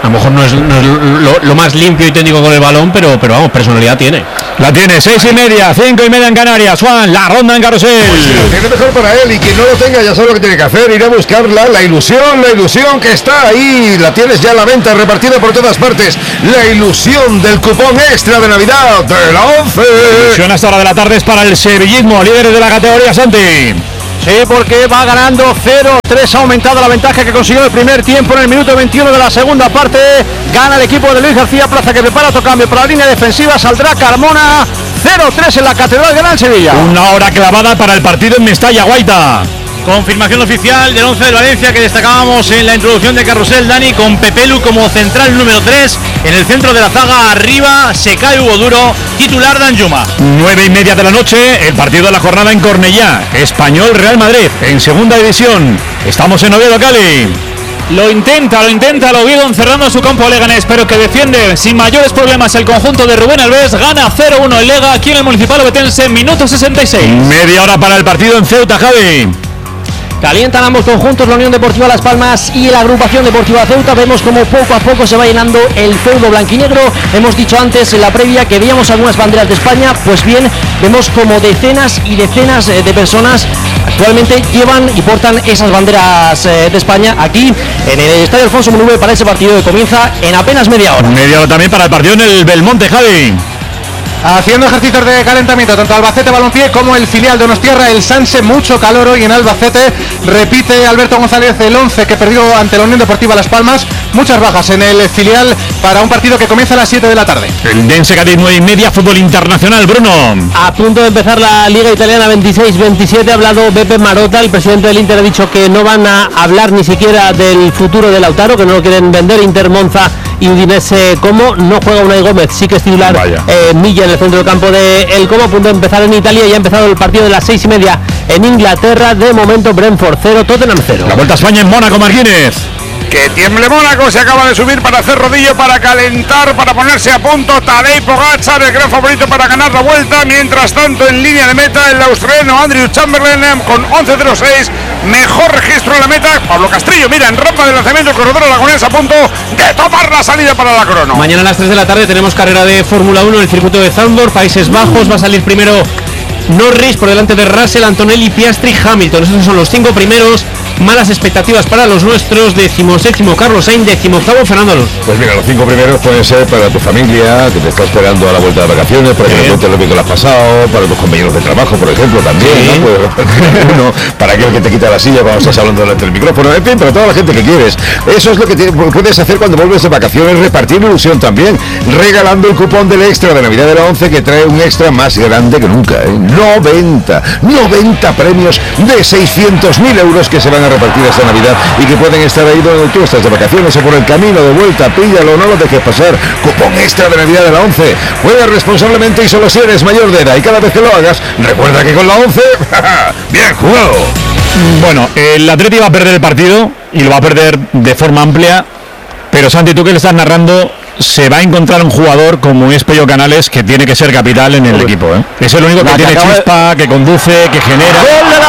A lo mejor no es, no es lo, lo más limpio y técnico con el balón, pero, pero vamos, personalidad tiene. La tiene, seis y media, cinco y media en Canarias. Juan, la ronda en Carrusel. Pues sí, lo tiene mejor para él y quien no lo tenga ya sabe lo que tiene que hacer, ir a buscarla, la ilusión, la ilusión que está ahí, la tienes ya a la venta, repartida por todas partes, la ilusión del cupón extra de Navidad de la once. La ilusión a esta hora de la tarde es para el sevillismo, líderes de la categoría, Santi. Sí, porque va ganando cero tres, ha aumentado la ventaja que consiguió el primer tiempo en el minuto veintiuno de la segunda parte. Gana el equipo de Luis García Plaza, que prepara otro cambio para la línea defensiva. Saldrá Carmona. Cero tres en la Catedral de Gran Sevilla. Una hora clavada para el partido en Mestalla, Guaita. Confirmación oficial del once del Valencia que destacábamos en la introducción de Carrusel, Dani, con Pepelu como central número tres. En el centro de la zaga, arriba se cae Hugo Duro, titular Danjuma. Nueve y media de la noche, el partido de la jornada en Cornellá. Español Real Madrid, en segunda división. Estamos en Oviedo, Cali. Lo intenta, lo intenta, lo Oviedo encerrando su campo a Leganés, pero que defiende sin mayores problemas el conjunto de Rubén Alves. Gana cero uno el Lega aquí en el Municipal Ovetense, minuto sesenta y seis. Media hora para el partido en Ceuta, Javi. Calientan ambos conjuntos, la Unión Deportiva Las Palmas y la Agrupación Deportiva Ceuta. Vemos como poco a poco se va llenando el feudo blanquinegro. Hemos dicho antes en la previa que veíamos algunas banderas de España. Pues bien, vemos como decenas y decenas de personas actualmente llevan y portan esas banderas de España aquí en el Estadio Alfonso Munuve para ese partido que comienza en apenas media hora. Media hora también para el partido en el Belmonte, Javi. Haciendo ejercicios de calentamiento tanto Albacete Balompié como el filial de Donostiarra, el Sanse. Mucho calor hoy en Albacete. Repite Alberto González el once que perdió ante la Unión Deportiva Las Palmas. Muchas bajas en el filial para un partido que comienza a las siete de la tarde. El Dense Cádiz nueve y media, fútbol internacional, Bruno. A punto de empezar la Liga Italiana veintiséis veintisiete. Ha hablado Beppe Marotta, el presidente del Inter. Ha dicho que no van a hablar ni siquiera del futuro de Lautaro, que no lo quieren vender. Inter, Monza y Udinese Como. No juega Unai Gómez, sí que es titular eh, Milla en el centro del campo de El Como. A punto de empezar en Italia, ya ha empezado el partido de las seis y media en Inglaterra. De momento Brentford cero, Tottenham cero. La Vuelta a España en Mónaco, Martínez. Que tiemble Mónaco, se acaba de subir para hacer rodillo, para calentar, para ponerse a punto. Tadej Pogačar, el gran favorito para ganar la Vuelta. Mientras tanto, en línea de meta, el australiano Andrew Chamberlain con once cero seis, mejor registro en la meta. Pablo Castrillo, mira, en rampa de lanzamiento, el corredor aragonés a punto de tomar la salida para la crono. Mañana a las tres de la tarde tenemos carrera de Fórmula uno en el circuito de Zandvoort, Países Bajos. Va a salir primero Norris por delante de Russell, Antonelli, Piastri, Hamilton. Esos son los cinco primeros. Malas expectativas para los nuestros. Decimoséptimo Carlos Sainz, decimoctavo Fernando Alonso. Pues mira, los cinco primeros pueden ser para tu familia, que te está esperando a la vuelta de vacaciones, para que te cuentes lo que te lo has pasado, para tus compañeros de trabajo, por ejemplo, también, sí. ¿no? Pues, uno, para aquel que te quita la silla cuando estás hablando delante del micrófono, en fin, para toda la gente que quieres. Eso es lo que te, puedes hacer cuando vuelves de vacaciones, repartir ilusión también, regalando el cupón del extra de Navidad de la once, que trae un extra más grande que nunca, ¿eh? noventa, noventa premios de seiscientos mil euros que se van a repartir esta Navidad y que pueden estar ahí donde tú estás de vacaciones o por el camino de vuelta. Píllalo, no lo dejes pasar. Cupón extra de Navidad de la once. Juega responsablemente y solo si eres mayor de edad, y cada vez que lo hagas, recuerda que con la once, bien jugado. Bueno, el Atleti va a perder el partido y lo va a perder de forma amplia, pero Santi, tú que le estás narrando, se va a encontrar un jugador como es Pello Canales, que tiene que ser capital en el Uy. equipo, ¿eh? Es el único que, que tiene chispa, de... que conduce, que genera. ¡Gol del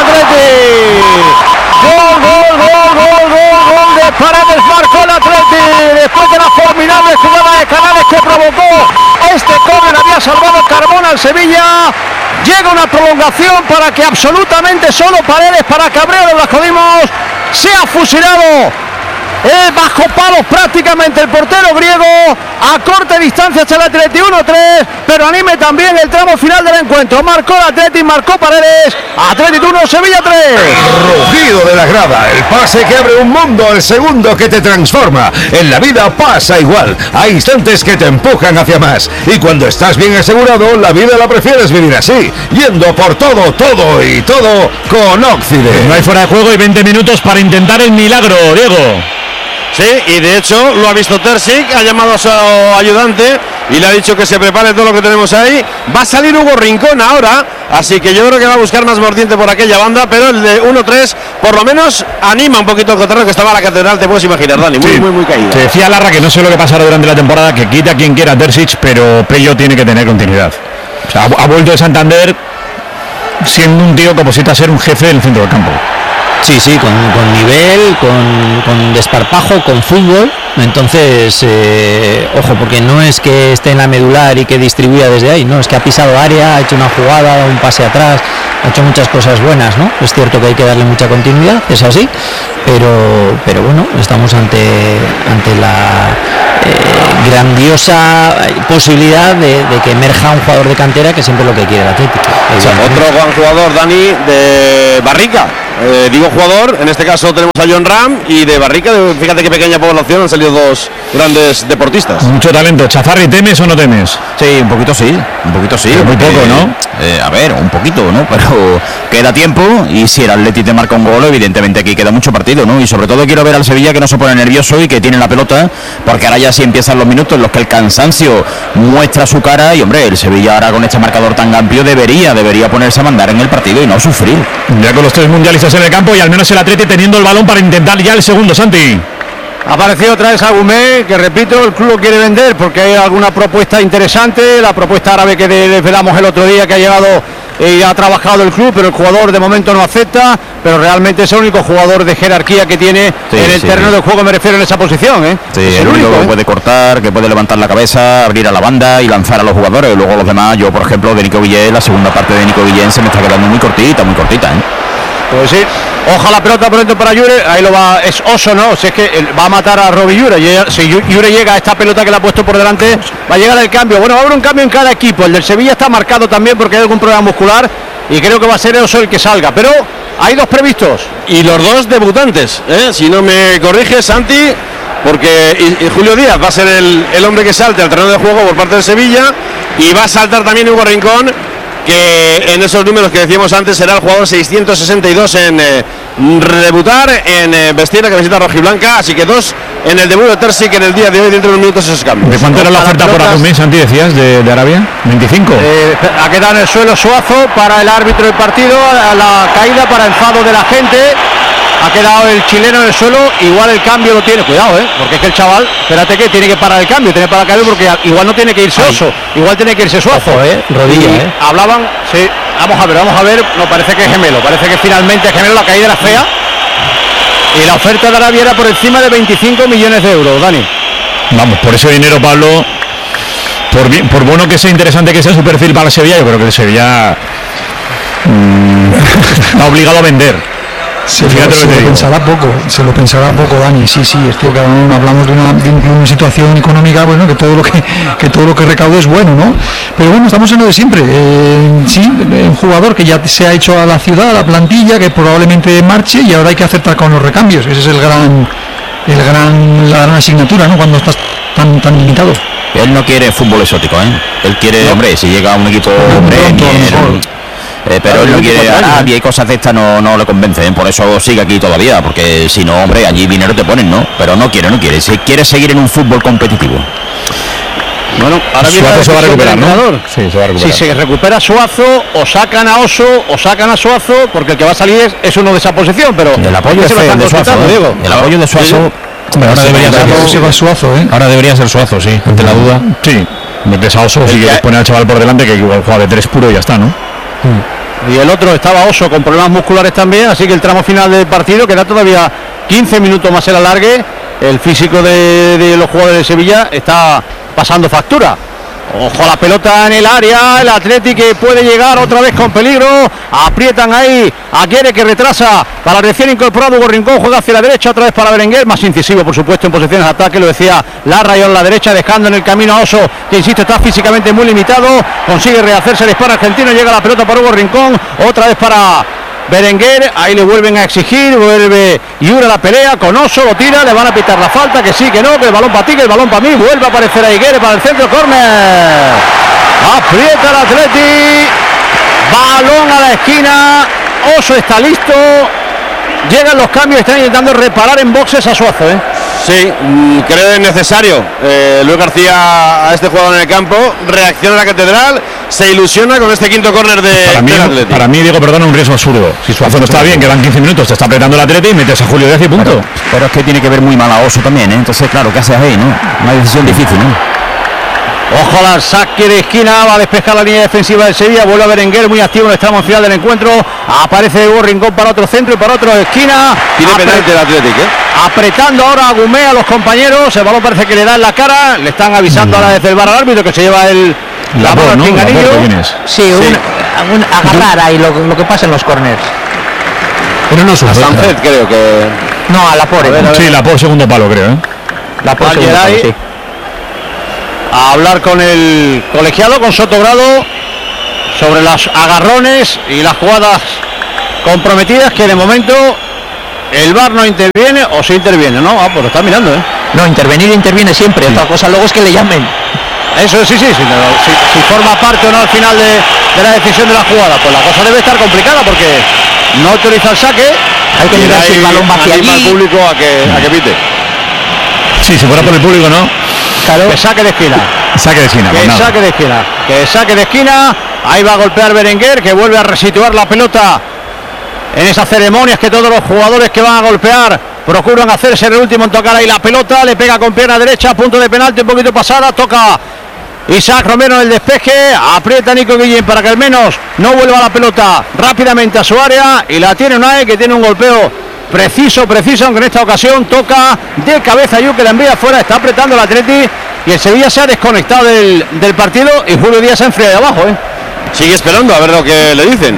Atleti! ¡Gol, gol, gol, gol, gol, gol de Paredes! Marcó el Atleti después de la formidable jugada de Canales que provocó este córner. Había salvado Carmona al Sevilla. Llega una prolongación para que absolutamente solo Paredes, para Cabrero, las Codimos, sea fusilado. Eh, bajo palos prácticamente el portero griego, a corta distancia hacia el Atleti, uno tres, pero anime también el tramo final del encuentro. Marcó el Atleti, marcó Paredes. Atleti uno, Sevilla tres. Rugido de la grada, el pase que abre un mundo, el segundo que te transforma. En la vida pasa igual, hay instantes que te empujan hacia más, y cuando estás bien asegurado, la vida la prefieres vivir así, yendo por todo, todo y todo con Occident. No hay fuera de juego y veinte minutos para intentar el milagro, Diego. Sí, y de hecho lo ha visto Terzic, ha llamado a su ayudante y le ha dicho que se prepare todo lo que tenemos ahí. Va a salir Hugo Rincón ahora, así que yo creo que va a buscar más mordiente por aquella banda, pero el de uno tres por lo menos anima un poquito el cotarro, que estaba la Catedral, te puedes imaginar, Dani, muy, sí. muy, muy caído. Te decía Larra que no sé lo que pasará durante la temporada, que quita a quien quiera Terzic, pero Pello tiene que tener continuidad. O sea, ha, ha vuelto de Santander siendo un tío que oposita a ser un jefe del centro del campo. Sí, sí, con, con nivel, con, con desparpajo, con fútbol, Entonces, eh, ojo, porque no es que esté en la medular y que distribuya desde ahí, no, es que ha pisado área, ha hecho una jugada, un pase atrás, ha hecho muchas cosas buenas, ¿no? Es cierto que hay que darle mucha continuidad, es así, pero, pero bueno, estamos ante, ante la eh, grandiosa posibilidad de, de que emerja un jugador de cantera, que siempre es lo que quiere el Atlético. O sea, otro gran jugador, Dani, de Barrica. Eh, digo jugador, en este caso tenemos a John Ram, y de Barrica, de, fíjate qué pequeña población, han salido dos grandes deportistas. Mucho talento. Chafarri, ¿temes o no temes? Sí, un poquito sí, un poquito sí. Pero muy porque, poco, ¿no? Eh, a ver, un poquito, ¿no? Pero queda tiempo, y si el Atleti te marca un gol, evidentemente aquí queda mucho partido, ¿no? Y sobre todo quiero ver al Sevilla que no se pone nervioso y que tiene la pelota, porque ahora ya sí empiezan los minutos en los que el cansancio muestra su cara, y hombre, el Sevilla ahora con este marcador tan amplio debería, debería ponerse a mandar en el partido y no sufrir. Ya con los tres mundialistas en el campo y al menos el Atleti teniendo el balón para intentar ya el segundo, Santi. Ha aparecido otra vez Agumé, que repito, el club lo quiere vender porque hay alguna propuesta interesante, la propuesta árabe que desvelamos el otro día que ha llegado y ha trabajado el club, pero el jugador de momento no acepta, pero realmente es el único jugador de jerarquía que tiene sí, en el sí, terreno sí. del juego, me refiero en esa posición, ¿eh? Sí, es el, el único único, que ¿eh? puede cortar, que puede levantar la cabeza, abrir a la banda y lanzar a los jugadores. Luego los demás, yo por ejemplo de Nico Guillén, la segunda parte de Nico Guillén se me está quedando muy cortita, muy cortita, ¿eh? Pues sí, oja la pelota por dentro para Yure, ahí lo va, es Oso, ¿no? Si es que él va a matar a Robbie Yure, y si Yure llega a esta pelota que le ha puesto por delante, va a llegar el cambio. Bueno, va a haber un cambio en cada equipo, el del Sevilla está marcado también porque hay algún problema muscular y creo que va a ser Oso el que salga, pero hay dos previstos. Y los dos debutantes, ¿eh? Si no me corriges, Santi, porque y, y Julio Díaz va a ser el, el hombre que salte al terreno de juego por parte de Sevilla, y va a saltar también Hugo Rincón, que en esos números que decíamos antes será el jugador seiscientos sesenta y dos en eh, debutar, en eh, vestir la camiseta rojiblanca, así que dos en el debut de Terzi, que en el día de hoy dentro de unos minutos esos cambios. ¿De cuánto era la oferta por Agumé, Santi, decías, de, de Arabia? ¿veinticinco? Eh, ha quedado en el suelo Suazo para el árbitro del partido, a la caída para enfado de la gente. Ha quedado el chileno en el suelo, igual el cambio lo tiene, cuidado, ¿eh? Porque es que el chaval, espérate que tiene que parar el cambio, tiene que parar el cambio porque igual no tiene que irse Oso, igual tiene que irse Suazo. Ojo, ¿eh? Rodilla, Y ¿eh? hablaban, sí, vamos a ver, vamos a ver, no parece que es gemelo, parece que finalmente es gemelo, la caída era fea. Y la oferta de Arabia era por encima de veinticinco millones de euros, Dani. Vamos, por ese dinero, Pablo, por, bien, por bueno que sea interesante que sea su perfil para el Sevilla, yo creo que el Sevilla mmm, está obligado a vender. Se, lo, se lo pensará poco, se lo pensará poco, Dani. Sí, sí, es cierto que hablamos de una, de una situación económica, bueno, que todo lo que, que todo lo que recaude es bueno, ¿no? Pero bueno, estamos en lo de siempre. Eh, sí, un jugador que ya se ha hecho a la ciudad, a la plantilla, que probablemente marche y ahora hay que acertar con los recambios. Ese es el gran, el gran, la gran asignatura, ¿no? Cuando estás tan, tan limitado. Él no quiere fútbol exótico, ¿eh? Él quiere, no. hombre, si llega a un equipo Premier, Eh, pero claro, él no quiere Arabia y cosas de estas, no, no le convencen, por eso sigue aquí todavía, porque si no, hombre, allí dinero te ponen, ¿no? Pero no quiere, no quiere, si quiere seguir en un fútbol competitivo. Bueno, ahora Suazo se va a recuperar, ¿no? Sí, se va a recuperar. Si se recupera Suazo, o sacan a Oso, o sacan a Suazo, porque el que va a salir es, es uno de esa posición, pero el apoyo de, fe, de Suazo, ¿eh? Diego. El apoyo de Suazo. Hombre, ahora, debería ser, se va Suazo, ¿eh? ahora debería ser Suazo, sí, ante la duda. Sí, metes a Oso, si quieres poner al chaval por delante, que igual juega de tres puro y ya está, ¿no? Hmm. Y el otro estaba Oso con problemas musculares también, así que el tramo final del partido queda todavía quince minutos más el alargue. El físico de, de los jugadores de Sevilla está pasando factura. Ojo a la pelota en el área, el Atleti que puede llegar otra vez con peligro, aprietan ahí a Quiere, que retrasa para el recién incorporado Hugo Rincón, juega hacia la derecha otra vez para Berenguer, más incisivo por supuesto en posiciones de ataque, lo decía Larra, y a la derecha dejando en el camino a Oso, que insisto está físicamente muy limitado, consigue rehacerse el disparo argentino, llega la pelota para Hugo Rincón, otra vez para Berenguer, ahí le vuelven a exigir, vuelve Yura la pelea con Oso, lo tira, le van a pitar la falta, que sí, que no, que el balón para ti, que el balón para mí, vuelve a aparecer a Higuere para el centro, córner, aprieta el Atleti, balón a la esquina, Oso está listo, llegan los cambios, están intentando reparar en boxes a Suazo, ¿eh? Sí, creo que es necesario. Eh, Luis García a este jugador en el campo, reacciona a la Catedral, se ilusiona con este quinto córner de para mí, del para mí, Diego, perdona, un riesgo absurdo. Si Suazo no está bien, quedan quince minutos, te está apretando el Atleti y metes a Julio Díaz y punto. Pero, pero es que tiene que ver muy mal a Oso también, ¿eh? Entonces, claro, ¿qué haces ahí, no? Una decisión difícil, ¿no? Ojo al saque de esquina, va a despejar la línea defensiva del Sevilla, vuelve a Berenguer muy activo en el tramo final del encuentro, aparece Hugo Rincón para otro centro y para otro esquina. Tiene penalti el Atlético, ¿eh? Apretando ahora a Gumé a los compañeros, el balón parece que le da en la cara, le están avisando ahora desde el bar al árbitro que se lleva el la bola al pinganillo. Sí, un, un agarrar ahí lo, lo que pasa en los corners. Pero no a Sánchez creo que... No, a Laporte. Sí, Laporte segundo palo creo, ¿eh? Laporte segundo palo, sí. A hablar con el colegiado, con Sotogrado, sobre los agarrones y las jugadas comprometidas, que de momento el V A R no interviene o sí interviene, ¿no? Ah, pues lo está mirando, ¿eh? No, intervenir interviene siempre, sí. Otra cosa luego es que le llamen. Eso sí, sí, sí, sí si, si forma parte o no al final de, de la decisión de la jugada, pues la cosa debe estar complicada porque no autoriza el saque. Hay que mirar si el balón va hacia allí. Al público a que, a que pite. Sí, si fuera por el público, ¿no? Claro. Que saque de esquina. Saque de esquina. Que Pues saque de esquina. Que saque de esquina. Ahí va a golpear Berenguer, que vuelve a resituar la pelota en esas ceremonias que todos los jugadores que van a golpear procuran hacerse en el último en tocar ahí la pelota. Le pega con pierna derecha, punto de penalti, un poquito pasada. Toca Isaac Romero en el despeje. Aprieta Nico Guillén para que al menos no vuelva la pelota rápidamente a su área. Y la tiene Unai, que tiene un golpeo preciso, preciso, aunque en esta ocasión toca de cabeza Yu, que la envía afuera. Está apretando el Atleti y el Sevilla se ha desconectado del, del partido y Julio Díaz se enfría de abajo, ¿eh? Sigue esperando a ver lo que le dicen.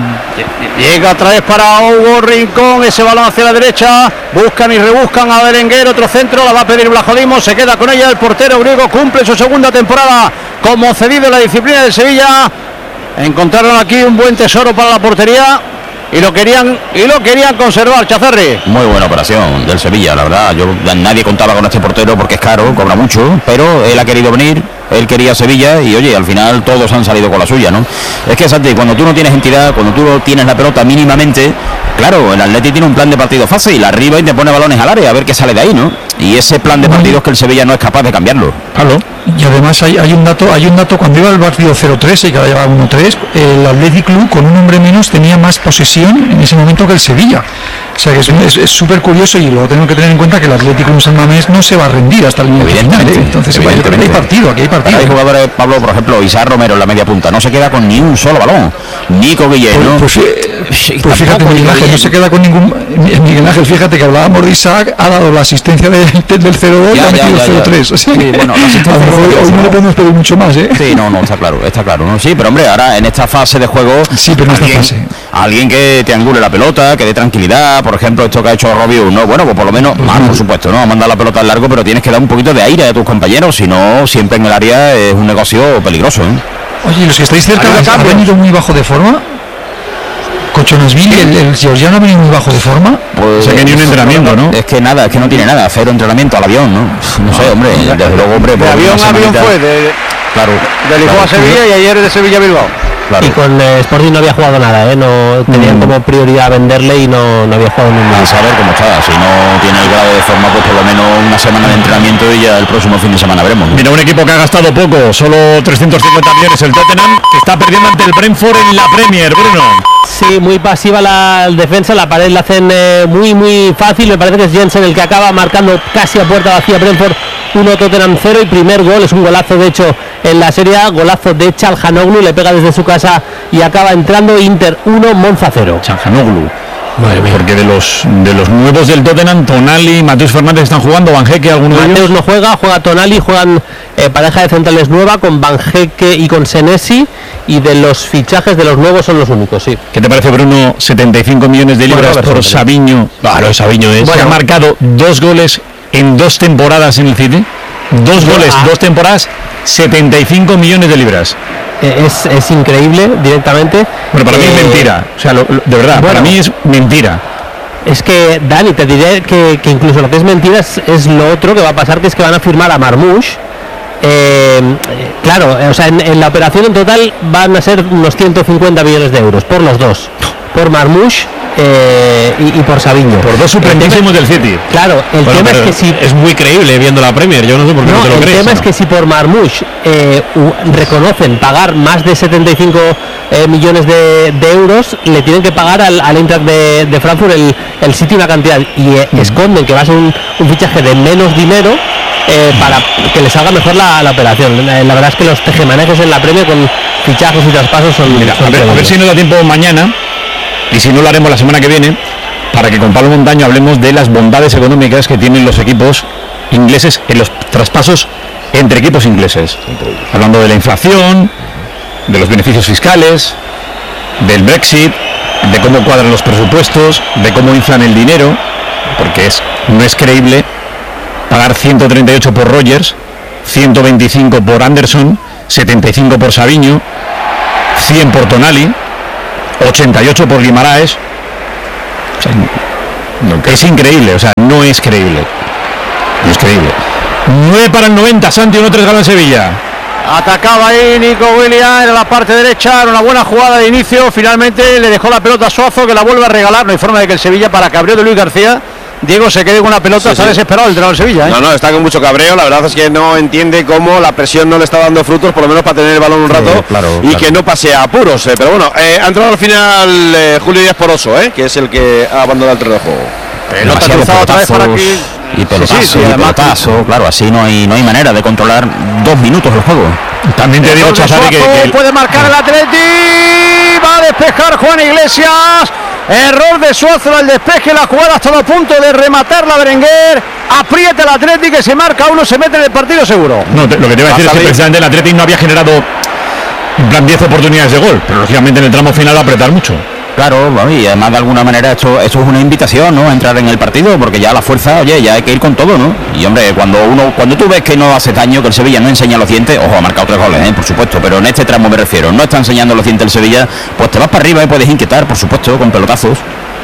Llega otra vez para Hugo Rincón, ese balón hacia la derecha, buscan y rebuscan a Berenguer, otro centro, la va a pedir Blajodimo, se queda con ella el portero griego, cumple su segunda temporada como cedido en la disciplina del Sevilla. Encontraron aquí un buen tesoro para la portería y lo querían y lo querían conservar, Chazarri. Muy buena operación del Sevilla, la verdad. Yo nadie contaba con este portero porque es caro, cobra mucho, pero él ha querido venir, él quería Sevilla y oye, al final todos han salido con la suya, ¿no? Es que Santi, cuando tú no tienes entidad, cuando tú tienes la pelota mínimamente, claro, el Atleti tiene un plan de partido fácil, arriba y te pone balones al área a ver qué sale de ahí, ¿no? Y ese plan de partido es que el Sevilla no es capaz de cambiarlo. Claro. Y además hay, hay un dato, hay un dato cuando iba el partido cero tres y que ahora lleva uno tres, el Athletic Club con un hombre menos tenía más posesión en ese momento que el Sevilla. O sea que es súper curioso y luego tengo que tener en cuenta que el Atlético en San Mamés no se va a rendir hasta el minuto final, ¿eh? Entonces evidentemente hay partido, aquí hay partido. Hay jugadores, Pablo, por ejemplo, Isaac Romero en la media punta, no se queda con ni un solo balón. Nico Guillén, ¿no? Pues, pues, pues fíjate, Miguel Ángel no se queda con ningún. Miguel Ángel, fíjate que hablábamos de Isaac, ha dado la asistencia del, del cero dos y ha metido el cero tres. O sea, sí, bueno, la asistencia hoy, hoy no le podemos pedir mucho más, ¿eh? Sí, no, no, está claro, está claro, ¿no? Sí, pero hombre, ahora en esta fase de juego, sí, pero en esta alguien, fase. alguien que te angule la pelota, que dé tranquilidad, por ejemplo, esto que ha hecho Robiu, no, bueno, pues por lo menos, más por supuesto, ¿no? Mandar la pelota al largo, pero tienes que dar un poquito de aire a tus compañeros, si no, siempre en el área es un negocio peligroso, ¿eh? Oye, los que estáis cerca han venido muy bajo de forma. Cochonasvili, el, el Georgiano ha venido muy bajo de forma. Pues, o sea que ni un entrenamiento, ¿no? Es que nada, es que no tiene nada, cero entrenamiento al avión, ¿no? No sé, hombre, desde luego, hombre. De avión a avión fue, de, claro, de Lisboa claro, a Sevilla y ayer de Sevilla a Bilbao. Claro. Y con eh, Sporting no había jugado nada, ¿eh? No tenían mm. como prioridad venderle y no, no había jugado ningún. A saber cómo está, si no tiene el grado de forma, pues por lo menos una semana de entrenamiento y ya el próximo fin de semana veremos, ¿no? Mira, un equipo que ha gastado poco, solo trescientos cincuenta millones, el Tottenham, que está perdiendo ante el Brentford en la Premier, Bruno. Sí, muy pasiva la defensa, la pared la hacen eh, muy muy fácil, me parece que es Jensen el que acaba marcando casi a puerta vacía. Brentford uno, Tottenham cero, y primer gol, es un golazo de hecho en la Serie A, golazo de Çalhanoğlu, le pega desde su casa y acaba entrando. Inter uno, Monza cero. Çalhanoğlu. Porque de los de los nuevos del Tottenham, Tonali y Mateus Fernández están jugando, Vanjeque, alguno de ellos. Mateus no juega, juega Tonali, juegan eh, pareja de centrales nueva con Vanjeque y con Senesi, y de los fichajes de los nuevos son los únicos, sí. ¿Qué te parece, Bruno? setenta y cinco millones de libras bueno, por Savinho. Claro, Savinho es. Bueno, ha marcado dos goles en dos temporadas en el City. Dos goles, ah. dos temporadas, setenta y cinco millones de libras. Es, es increíble directamente. Bueno, para eh, mí es mentira. O sea, lo, lo, de verdad, bueno, para mí es mentira. Es que, Dani, te diré que, que incluso lo que es mentira es, es lo otro que va a pasar, que es que van a firmar a Marmoush. Eh, claro, o sea, en, en la operación en total van a ser unos ciento cincuenta millones de euros por los dos. Por Marmoush eh, y, y por Savinho. Por dos suplentísimos del City. Claro, el bueno, tema es que si... Es muy creíble viendo la Premier, yo no sé por qué no, no te lo el crees. El tema ¿no? es que si por Marmoush eh, reconocen pagar más de setenta y cinco eh, millones de, de euros, le tienen que pagar al, al Eintracht de, de Frankfurt el, el City una cantidad, y eh, mm. esconden que va a ser un, un fichaje de menos dinero, eh, para que les salga mejor la, la operación. La, la verdad es que los tejemanejes en la Premier con fichajes y traspasos son... Mira, son a, ver, a ver si nos da tiempo mañana, y si no lo haremos la semana que viene, para que con Pablo Montaño hablemos de las bondades económicas que tienen los equipos ingleses en los traspasos entre equipos ingleses. Hablando de la inflación, de los beneficios fiscales, del Brexit, de cómo cuadran los presupuestos, de cómo inflan el dinero, porque es no es creíble pagar ciento treinta y ocho por Rodgers, ciento veinticinco por Anderson, setenta y cinco por Savinho, cien por Tonali, ochenta y ocho por Guimaraes. O sea, no, es increíble, o sea, no es creíble. No es creíble. nueve para el noventa, Santi, uno tres gana en Sevilla. Atacaba ahí Nico Williams en la parte derecha, era una buena jugada de inicio, finalmente le dejó la pelota a Suazo, que la vuelve a regalar. No hay forma de que el Sevilla, para cabreo de Luis García, Diego se quede con una pelota. Sí, está sí. desesperado el entrenador del Sevilla, ¿eh? No, no, está con mucho cabreo. La verdad es que no entiende cómo la presión no le está dando frutos, por lo menos para tener el balón un rato, sí, claro, y claro. que no pase a apuros. Eh. Pero bueno, eh, ha entrado al final eh, Julio Díaz Poroso, eh, que es el que ha abandonado el terreno de juego. Pelota cruzada otra vez para aquí. Y pelotazo, sí, sí, sí, y pelotazo, claro, así no hay no hay manera de controlar dos minutos el juego. También te digo, Chazari, que, que puede marcar el Atleti, va a despejar Juan Iglesias. Error de Suazo al despeje, la jugada hasta el punto de rematar la Berenguer. Aprieta el Atleti, que se marca uno, se mete en el partido seguro. No, te, lo que te iba a decir es que precisamente el Atleti no había generado en plan diez oportunidades de gol, pero lógicamente en el tramo final va a apretar mucho. Claro, y además de alguna manera esto, esto es una invitación, ¿no? A entrar en el partido, porque ya la fuerza, oye, ya hay que ir con todo, ¿no? Y hombre, cuando uno, cuando tú ves que no hace daño, que el Sevilla no enseña los dientes, ojo, ha marcado tres goles, ¿eh? Por supuesto, pero en este tramo me refiero, no está enseñando los dientes el Sevilla, pues te vas para arriba y puedes inquietar, por supuesto, con pelotazos.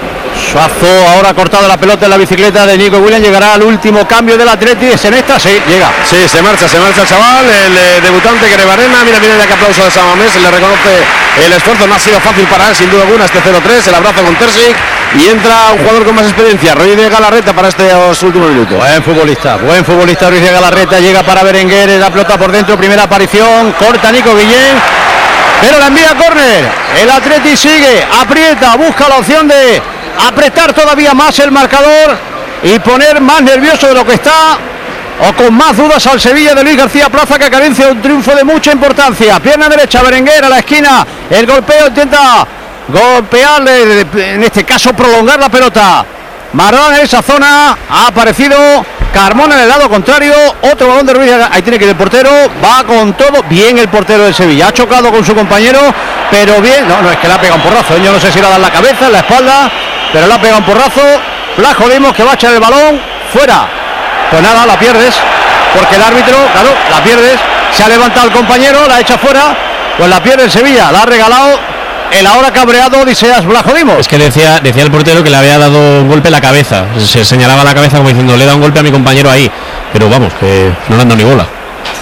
Suazo ahora ha cortado la pelota en la bicicleta de Nico Williams, llegará al último cambio del Atleti, es en esta, sí, llega. Sí, se marcha, se marcha el chaval, el eh, debutante Crebarena, mira, mira, que aplauso de San Mamés, le reconoce el esfuerzo, no ha sido fácil para él, sin duda alguna, este cero tres, el abrazo con Terzic, y entra un jugador con más experiencia, Ruiz de Galarreta, para estos últimos minutos. Buen futbolista, buen futbolista Ruiz de Galarreta, llega para Berenguer, la pelota por dentro, primera aparición, corta Nico Guillén, pero la envía a córner, el Atleti sigue, aprieta, busca la opción de apretar todavía más el marcador y poner más nervioso de lo que está, o con más dudas al Sevilla de Luis García Plaza, que carencia de un triunfo de mucha importancia. Pierna derecha, Berenguer a la esquina, el golpeo, intenta golpearle, en este caso prolongar la pelota. Marrón en esa zona, ha aparecido Carmona en el lado contrario, otro balón de Ruiz, ahí tiene que ir el portero, va con todo, bien el portero del Sevilla, ha chocado con su compañero, pero bien, no, no, es que le ha pegado un porrazo, yo no sé si le ha dado la cabeza, en la espalda, pero le ha pegado un porrazo. Flaco Dimos, que va a echar el balón fuera, pues nada, la pierdes, porque el árbitro, claro, la pierdes, se ha levantado el compañero, la echa fuera, pues la pierde el Sevilla, la ha regalado el ahora cabreado Odiseas Blajodimos. Es que decía, decía el portero que le había dado un golpe en la cabeza, se señalaba la cabeza como diciendo, le da un golpe a mi compañero ahí, pero vamos, que no le han dado ni bola.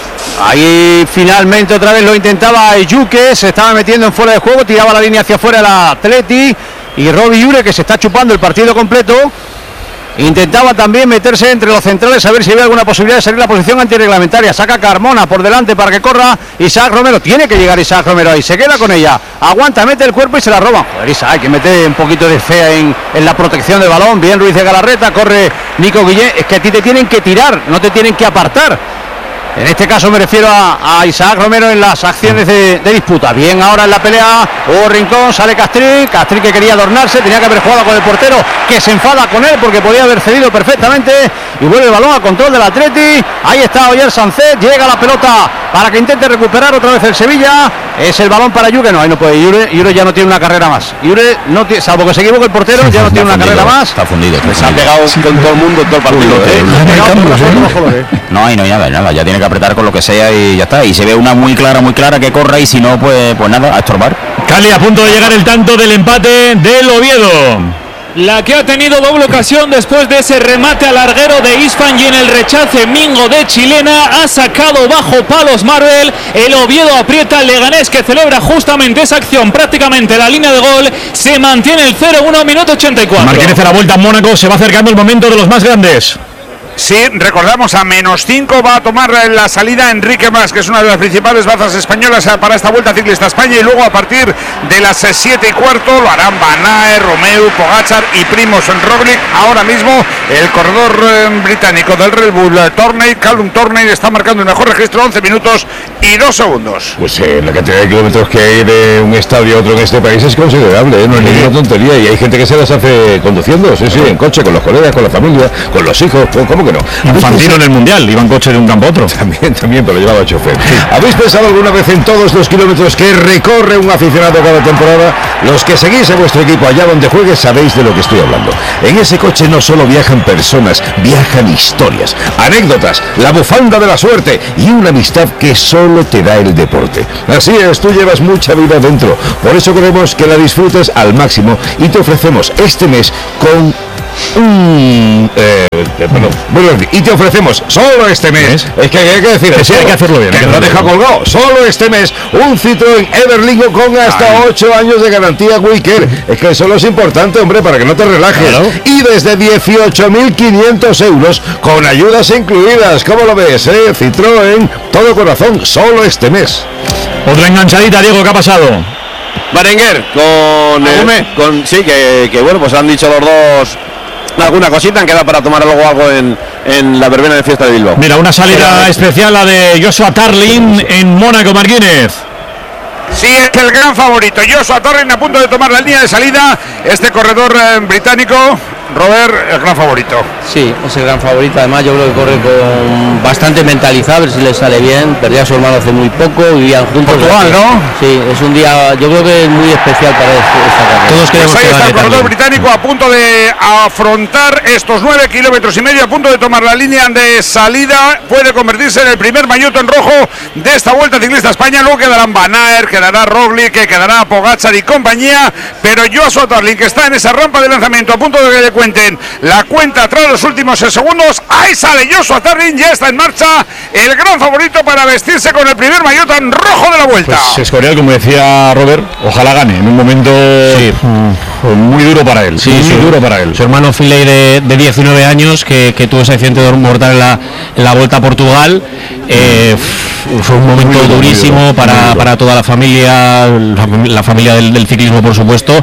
Ahí finalmente otra vez lo intentaba Yuque, se estaba metiendo en fuera de juego, tiraba la línea hacia afuera el Atleti, y Robbie Ure, que se está chupando el partido completo, intentaba también meterse entre los centrales a ver si había alguna posibilidad de salir la posición antirreglamentaria. Saca Carmona por delante para que corra Isaac Romero, tiene que llegar Isaac Romero ahí, se queda con ella, aguanta, mete el cuerpo y se la roban. Joder, Isaac, que mete un poquito de fe en, en la protección del balón. Bien Ruiz de Galarreta, corre Nico Guillén, es que a ti te tienen que tirar, no te tienen que apartar. En este caso me refiero a, a Isaac Romero en las acciones de, de disputa. Bien ahora en la pelea, Hugo Rincón, sale Castric, Castric que quería adornarse, tenía que haber jugado con el portero, que se enfada con él porque podía haber cedido perfectamente, y vuelve el balón a control del Atleti. Ahí está Oyer Sancet, llega la pelota para que intente recuperar otra vez el Sevilla, es el balón para Yure, no, ahí no puede, Yure, Yure ya no tiene una carrera más, Yure no tiene, salvo que se equivoque el portero, sí, ya no tiene una fundido, carrera más. Está fundido, está se ha pegado sí, con todo el mundo todo el partido, ¿eh? No hay no hay nada, nada, ya tiene que apretar con lo que sea y ya está, y se ve una muy clara, muy clara que corra, y si no, pues, pues nada, a estorbar. Cali, a punto de llegar el tanto del empate del Oviedo. La que ha tenido doble ocasión después de ese remate al larguero de Isfan, y en el rechace Mingo de Chilena ha sacado bajo palos Marvel. El Oviedo aprieta al Leganés, que celebra justamente esa acción prácticamente la línea de gol. Se mantiene el cero uno, minuto ochenta y cuatro. Martínez a la vuelta en Mónaco, se va acercando el momento de los más grandes. Sí, recordamos a menos cinco va a tomar la salida Enrique Mas, que es una de las principales bazas españolas para esta Vuelta Ciclista a España, y luego a partir de las siete y cuarto lo harán Van Aert, Romeo, Pogačar y Primož Roglič. Ahora mismo el corredor eh, británico del Red Bull Tourney, Callum Tourney, está marcando el mejor registro, once minutos y dos segundos. Pues eh, la cantidad de kilómetros que hay de un estadio a otro en este país es considerable, ¿eh? No es ninguna tontería, y hay gente que se las hace conduciendo, sí, sí, en coche, con los colegas, con la familia, con los hijos, ¿cómo que no? Infantino en el Mundial, iba en coche de un campo a otro. También, también, pero llevaba chofer. ¿Habéis pensado alguna vez en todos los kilómetros que recorre un aficionado cada temporada? Los que seguís a vuestro equipo allá donde juegue sabéis de lo que estoy hablando. En ese coche no solo viajan personas, viajan historias, anécdotas, la bufanda de la suerte y una amistad que solo te da el deporte. Así es, tú llevas mucha vida dentro. Por eso queremos que la disfrutes al máximo y te ofrecemos este mes con un... Eh, perdón, bueno, y te ofrecemos solo este mes, es que hay que decir, sí, hay que hacerlo bien, que no deja colgado, solo este mes, un Citroën Everlingo con hasta ocho años de garantía Wicker. Es que eso es importante, hombre, para que no te relajes. Claro. Y desde dieciocho mil quinientos euros con ayudas incluidas. ¿Cómo lo ves, eh? Citroën, todo corazón, solo este mes. Otra enganchadita, Diego, ¿qué ha pasado? Berenguer con, eh, con sí, que, que bueno, pues han dicho los dos alguna cosita, han quedado para tomar luego algo en, en la verbena de fiesta de Bilbao. Mira, una salida Pero, especial, la de Joshua Tarling en Mónaco, Martínez. Sí, es el gran favorito. Joshua Tarling a punto de tomar la línea de salida. Este corredor eh, británico, Robert, el gran favorito. Sí, es el gran favorito. Además, yo creo que corre con bastante mentalizado, a ver si le sale bien. Perdía a su hermano hace muy poco, vivían juntos. Portugal, ¿no? Sí, es un día, yo creo que es muy especial para esta carrera. Todos queremos pues ahí está el corredor británico a punto de afrontar estos nueve kilómetros y medio, a punto de tomar la línea de salida. Puede convertirse en el primer maillot en rojo de esta Vuelta Ciclista a España. Luego quedarán Van Aert, quedará Roglič, que quedará Pogačar y compañía. Pero Joshua Tarling, que está en esa rampa de lanzamiento, a punto de que le cuenten la cuenta tras los últimos segundos. Ahí sale Joshua Tarling, ya está en marcha el gran favorito para vestirse con el primer maillot en rojo de la Vuelta. Pues Escorial, como decía Robert, ojalá gane en un momento sí. muy duro para él. Sí, muy sí. duro para él. Su hermano Finlay de, de diecinueve años, que, que tuvo ese accidente mortal en la, en la Vuelta a Portugal. Eh, fue un momento muy durísimo duro, para, para toda la familia, la, la familia del, del ciclismo, por supuesto.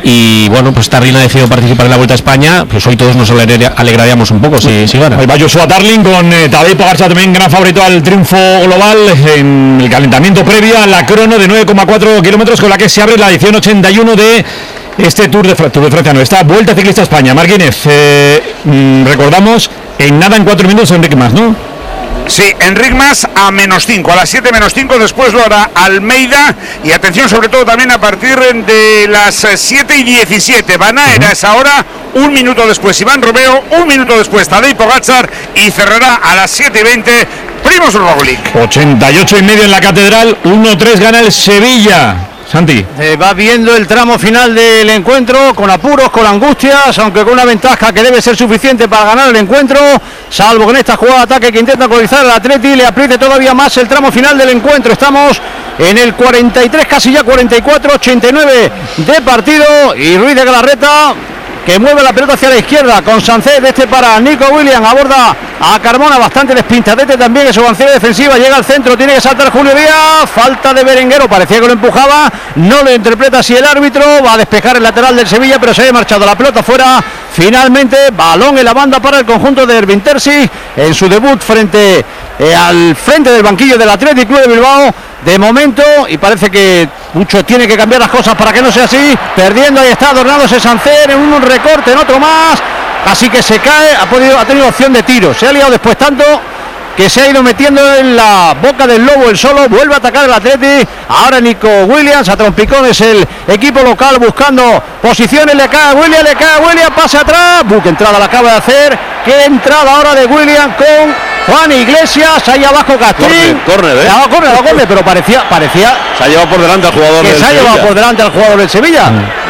Y bueno, pues Tarling ha decidido participar en la Vuelta a España. Pues hoy todos nos alegraríamos un poco si, si gana. Ahí va Joshua Tarling con eh, Tadej Pogačar, también gran favorito al triunfo global en el calentamiento previo a la crono de nueve coma cuatro kilómetros, con la que se abre la edición ochenta y uno de este Tour de, Tour de Francia, no, esta Vuelta Ciclista a España. Martínez, eh, mm, recordamos, en nada en cuatro minutos Enrique Mas, ¿no? Sí, Enric Mas a menos cinco, a las siete menos cinco, después lo hará Almeida, y atención sobre todo también a partir de las siete y diecisiete, Van Aert a esa hora, un minuto después Iván Romeo, un minuto después Tadej Pogačar, y cerrará a las siete y veinte Primož Roglič. ochenta y ocho y medio en la Catedral, uno tres gana el Sevilla. Santi. Eh, va viendo el tramo final del encuentro con apuros, con angustias, aunque con una ventaja que debe ser suficiente para ganar el encuentro, salvo que en esta jugada de ataque que intenta colonizar el Atleti le apriete todavía más el tramo final del encuentro. Estamos en el cuarenta y tres, casi ya cuarenta y cuatro, ochenta y nueve de partido, y Ruiz de Galarreta, que mueve la pelota hacia la izquierda con Sancet, este para Nico Williams, aborda a Carmona, bastante despintadete también, eso avancera defensiva, llega al centro, tiene que saltar Julio Díaz, falta de Berenguero, parecía que lo empujaba, no lo interpreta así el árbitro, va a despejar el lateral del Sevilla, pero se ha marchado la pelota fuera, finalmente, balón en la banda para el conjunto de Ervin Terzi, en su debut frente eh, al frente del banquillo del Athletic Club de Bilbao, de momento, y parece que mucho tiene que cambiar las cosas para que no sea así, perdiendo, ahí está adornándose Sancet en un recorte, en otro más, así que se cae, ha podido, ha tenido opción de tiro, se ha liado después tanto que se ha ido metiendo en la boca del lobo el solo, vuelve a atacar el Atleti, ahora Nico Williams, a trompicones el equipo local buscando posiciones, le cae a Williams, le cae a Williams, pasa atrás, buque entrada la acaba de hacer, qué entrada ahora de Williams con Juan Iglesias, ahí abajo Castrín, córner, ¿eh? No, córner, no, córner, pero parecía, parecía se ha llevado por delante al jugador que del se ha Sevilla. llevado por delante al jugador del Sevilla.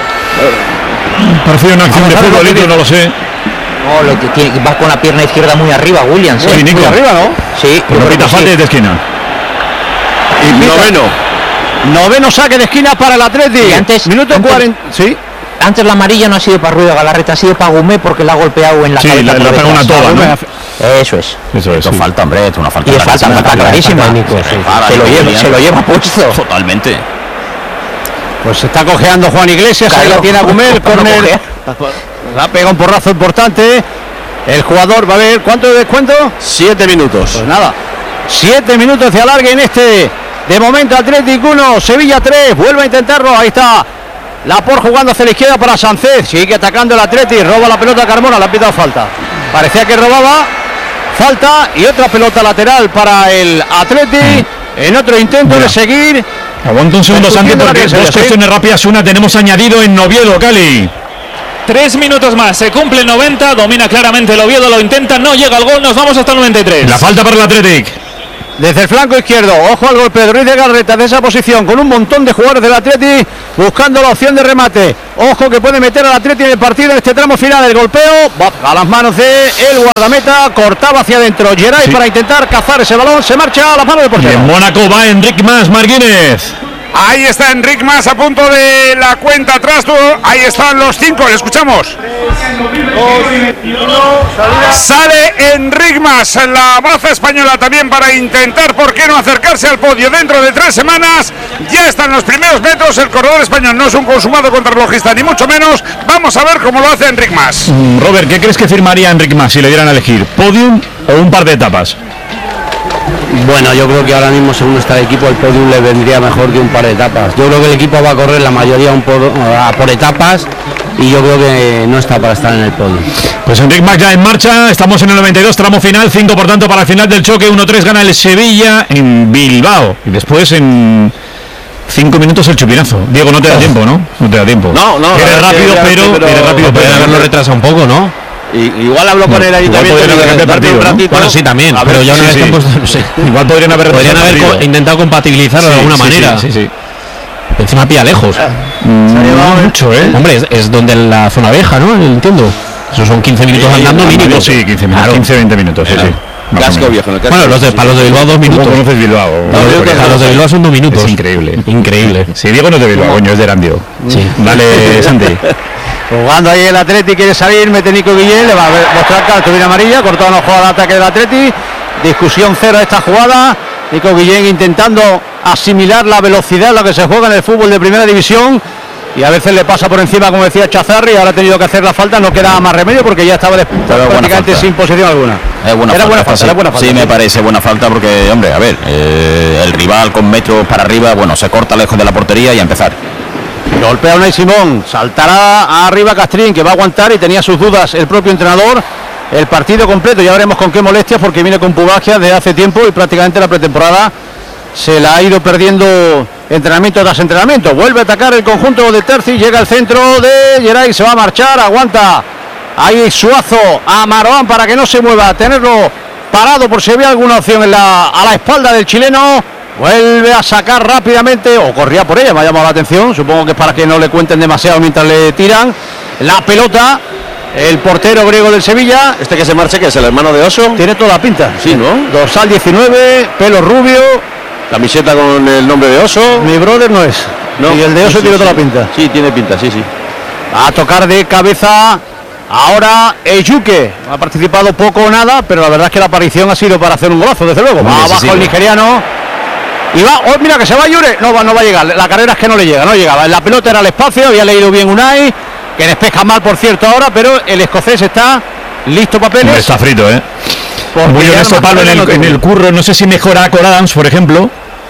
Parecía una acción de futbolito, no lo sé. No, lo que tiene, va con la pierna izquierda muy arriba, Williams. Sí, ¿eh? Nico. Muy arriba, ¿no? Sí. Pero pita falta desde esquina. Y noveno. Noveno saque de esquina para el Atleti. Y antes, minuto antes, cuarenta. Sí. Antes la amarilla no ha sido para Ruido Galarreta, ha sido para Gumé porque la ha golpeado en la sí, cabeza. Sí, le ha pegado una toba, ¿no? Eso es. Eso es. Esto Sí. falta, hombre, esto es una falta. Y es falta, falta clarísima. Se lo lleva, se lo lleva puesto. Totalmente. Pues se está cojeando Juan Iglesias, Claro, ahí la tiene Agumel, para no córner. cojear. La pega un porrazo importante. El jugador va a ver cuánto de descuento. Siete minutos. Pues nada, siete minutos de alargue en este. De momento Atlético uno, Sevilla tres. Vuelve a intentarlo. Ahí está Lapor jugando hacia la izquierda para Sánchez. Sigue atacando el Atlético. Roba la pelota a Carmona. Le ha pitado falta. Parecía que robaba. Falta y otra pelota lateral para el Atlético. En otro intento Mira. de seguir. Aguanta un segundo, Santi, Discutiendo la porque que dos sea, cuestiones rápidas. Una tenemos añadido en Oviedo, Cali. Tres minutos más, se cumple noventa, domina claramente el Oviedo, lo intenta, no llega al gol, nos vamos hasta el noventa y tres. La falta para el Athletic. Desde el flanco izquierdo, ojo al golpe de Ruiz de Garreta de esa posición, con un montón de jugadores del Atleti buscando la opción de remate. Ojo que puede meter al Atleti en el partido en este tramo final. El golpeo va a las manos de el guardameta, cortaba hacia adentro Geray Sí. para intentar cazar ese balón, se marcha a las manos del Y portero. en Mónaco va Enric Mas Martínez. Ahí está Enric Mas a punto de la cuenta atrás. Tú, ahí están los cinco, le escuchamos. Sale Enric Mas, la baza española también para intentar, ¿por qué no acercarse al podio? Dentro de tres semanas ya están los primeros metros. El corredor español no es un consumado contrarrelojista, ni mucho menos. Vamos a ver cómo lo hace Enric Mas. Mm, Robert, ¿qué crees que firmaría Enric Mas si le dieran a elegir? ¿Podium o un par de etapas? Bueno, yo creo que ahora mismo, según está el equipo, el podium le vendría mejor que un par de etapas. Yo creo que el equipo va a correr la mayoría un por, a por etapas y yo creo que no está para estar en el podio. Pues Enric Mas ya en marcha, estamos en el noventa y dos, tramo final, cinco por tanto para el final del choque, uno tres gana el Sevilla en Bilbao y después en cinco minutos el chupinazo. Diego, no te da tiempo, ¿no? No te da tiempo. No, no. Eres la verdad rápido, que- pero, pero- eres rápido, pero Podrían haberlo retrasado un poco, ¿no? Y, igual hablo con No, el ayuntamiento. igual podrían haber y cambiado el darme un partido, ¿no? ratito. Bueno, sí, también, A pero ver, ya una sí, vez sí. que han puesto, no sé. Igual podrían haber Podrían haber retrasado el co- partido. intentado compatibilizarlo de Sí, alguna sí, manera. Sí, sí, sí. Encima pilla lejos. No mucho, ¿eh? Hombre, es, es donde la zona vieja, ¿no? Entiendo. Eso son quince minutos Sí, andando andando, mínimo. sí, quince minutos, Claro. quince, veinte minutos, sí, Claro. sí. Más o Casco menos. viejo, en el casco. Bueno, los de, para los de Bilbao dos minutos. ¿Cómo conoces Bilbao? Para los de- para los de Bilbao son dos minutos. Es increíble. Increíble. Si Diego no es de Bilbao, coño, es de Erandio. Sí. Dale, Santi. Jugando ahí el Atleti, quiere salir, mete Nico Guillén, le va a ver- mostrar cartulina amarilla, cortado una jugada de ataque del Atleti, discusión cero a esta jugada. Nico Guillén intentando asimilar la velocidad, lo que se juega en el fútbol de primera división, y a veces le pasa por encima, como decía Chazarri, y ahora ha tenido que hacer la falta, no queda más remedio porque ya estaba de- buena prácticamente falta. sin posición alguna. Es buena Era falta, buena falta, sí. era buena falta. Sí, me sí. parece buena falta porque, hombre, a ver, eh, el rival con metros para arriba, bueno, se corta lejos de la portería y a empezar. Golpea Unai Simón, saltará arriba Castrín, que va a aguantar, y tenía sus dudas el propio entrenador. El partido completo, ya veremos con qué molestias, porque viene con pubalgia desde hace tiempo y prácticamente la pretemporada se la ha ido perdiendo entrenamiento tras entrenamiento. Vuelve a atacar el conjunto de Terzi, llega al centro de Geray, se va a marchar, aguanta ahí Suazo a Maroán para que no se mueva, tenerlo parado por si había alguna opción en la, a la espalda del chileno. Vuelve a sacar rápidamente, o corría por ella, me ha llamado la atención, supongo que es para que no le cuenten demasiado mientras le tiran la pelota. El portero griego del Sevilla. Este que se marcha, que es el hermano de Oso. Tiene toda la pinta. Sí, ¿no? Dorsal diecinueve, pelo rubio. Camiseta con el nombre de Oso. Mi brother no es. No. Y el de Oso Sí, tiene sí, toda sí. la pinta. Sí, tiene pinta, sí, sí. A tocar de cabeza ahora Eyuke. Ha participado poco o nada, pero la verdad es que la aparición ha sido para hacer un golazo, desde luego. Va Hombre, sí, abajo sí, el sí. nigeriano. Y va, oh, mira que se va Yure. No va, no va a llegar. La carrera es que no le llega, no llegaba. La pelota era al espacio, había leído bien Unai, que despeja mal, por cierto, ahora, pero el escocés está listo papeles. Hombre, está frito, ¿eh? Porque Muy ya honesto no Pablo en el, no en tiene. el curro. No sé si mejora a Cor Adams, por ejemplo,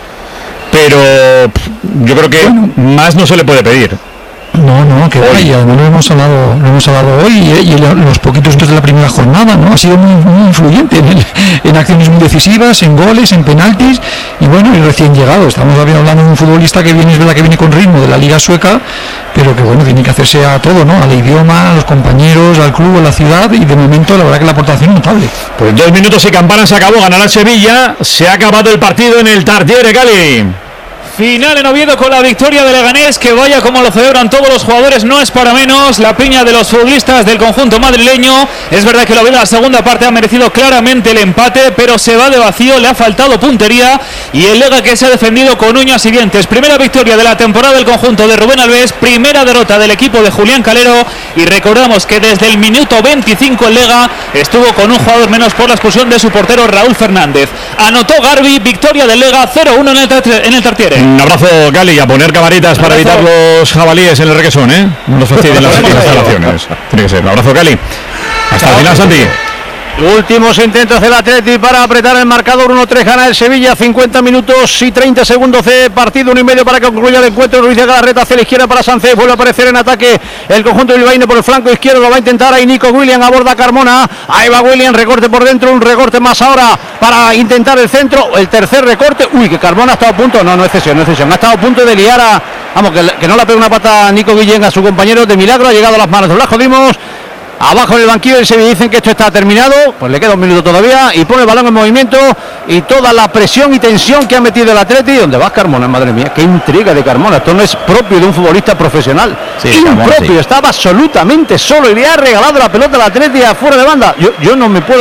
pero pff, yo creo que más no se le puede pedir. No, no, que va, y además lo hemos hablado, lo hemos hablado hoy y, y lo- los poquitos minutos de la primera jornada, ¿no? Ha sido muy, muy influyente en, el- en acciones muy decisivas, en goles, en penaltis, y bueno, y recién llegado. Estamos hablando de un futbolista que viene, es verdad que viene con ritmo de la liga sueca, pero que bueno, tiene que hacerse a todo, ¿no? Al idioma, a los compañeros, al club, a la ciudad, y de momento la verdad que la aportación es notable. Pues dos minutos y campana se acabó, ganará el Sevilla, se ha acabado el partido en el Tartiere, Cali. Final en Oviedo con la victoria de Leganés, que vaya como lo celebran todos los jugadores, no es para menos la piña de los futbolistas del conjunto madrileño. Es verdad que el Oviedo en la segunda parte ha merecido claramente el empate, pero se va de vacío, le ha faltado puntería y el Lega que se ha defendido con uñas y dientes. Primera victoria de la temporada del conjunto de Rubén Alves, primera derrota del equipo de Julián Calero, y recordamos que desde el minuto veinticinco el Lega estuvo con un jugador menos por la expulsión de su portero Raúl Fernández. Anotó Garbi, victoria del Lega cero uno en el, en el Tartiere. Un abrazo, Cali, a poner camaritas para evitar los jabalíes en el requesón, ¿eh? No nos fastidien las instalaciones. Tiene que ser. Un abrazo, Cali. Hasta el final, Santi. Últimos intentos del Atleti para apretar el marcador. uno tres gana el Sevilla, cincuenta minutos y treinta segundos de partido, uno y medio para que concluya el encuentro. Ruiz de Galarreta hacia la izquierda para Sánchez, vuelve a aparecer en ataque el conjunto bilbaíno por el flanco izquierdo, lo va a intentar ahí Nico William, aborda Carmona, ahí va William, recorte por dentro, un recorte más ahora para intentar el centro, el tercer recorte, uy, que Carmona ha estado a punto, no, no es cesión, no es cesión, ha estado a punto de liar a, vamos, que, que no le pegue una pata a Nico Guillén a su compañero, de milagro ha llegado a las manos de Blasco Dimos. Abajo en el banquillo del Sevilla dicen que esto está terminado, pues le queda un minuto todavía y pone el balón en movimiento y toda la presión y tensión que ha metido el Atleti. ¿Dónde va Carmona? Madre mía, qué intriga de Carmona, esto no es propio de un futbolista profesional, sí, impropio, sí. Estaba absolutamente solo y le ha regalado la pelota al Atleti afuera de banda. Yo, yo no me puedo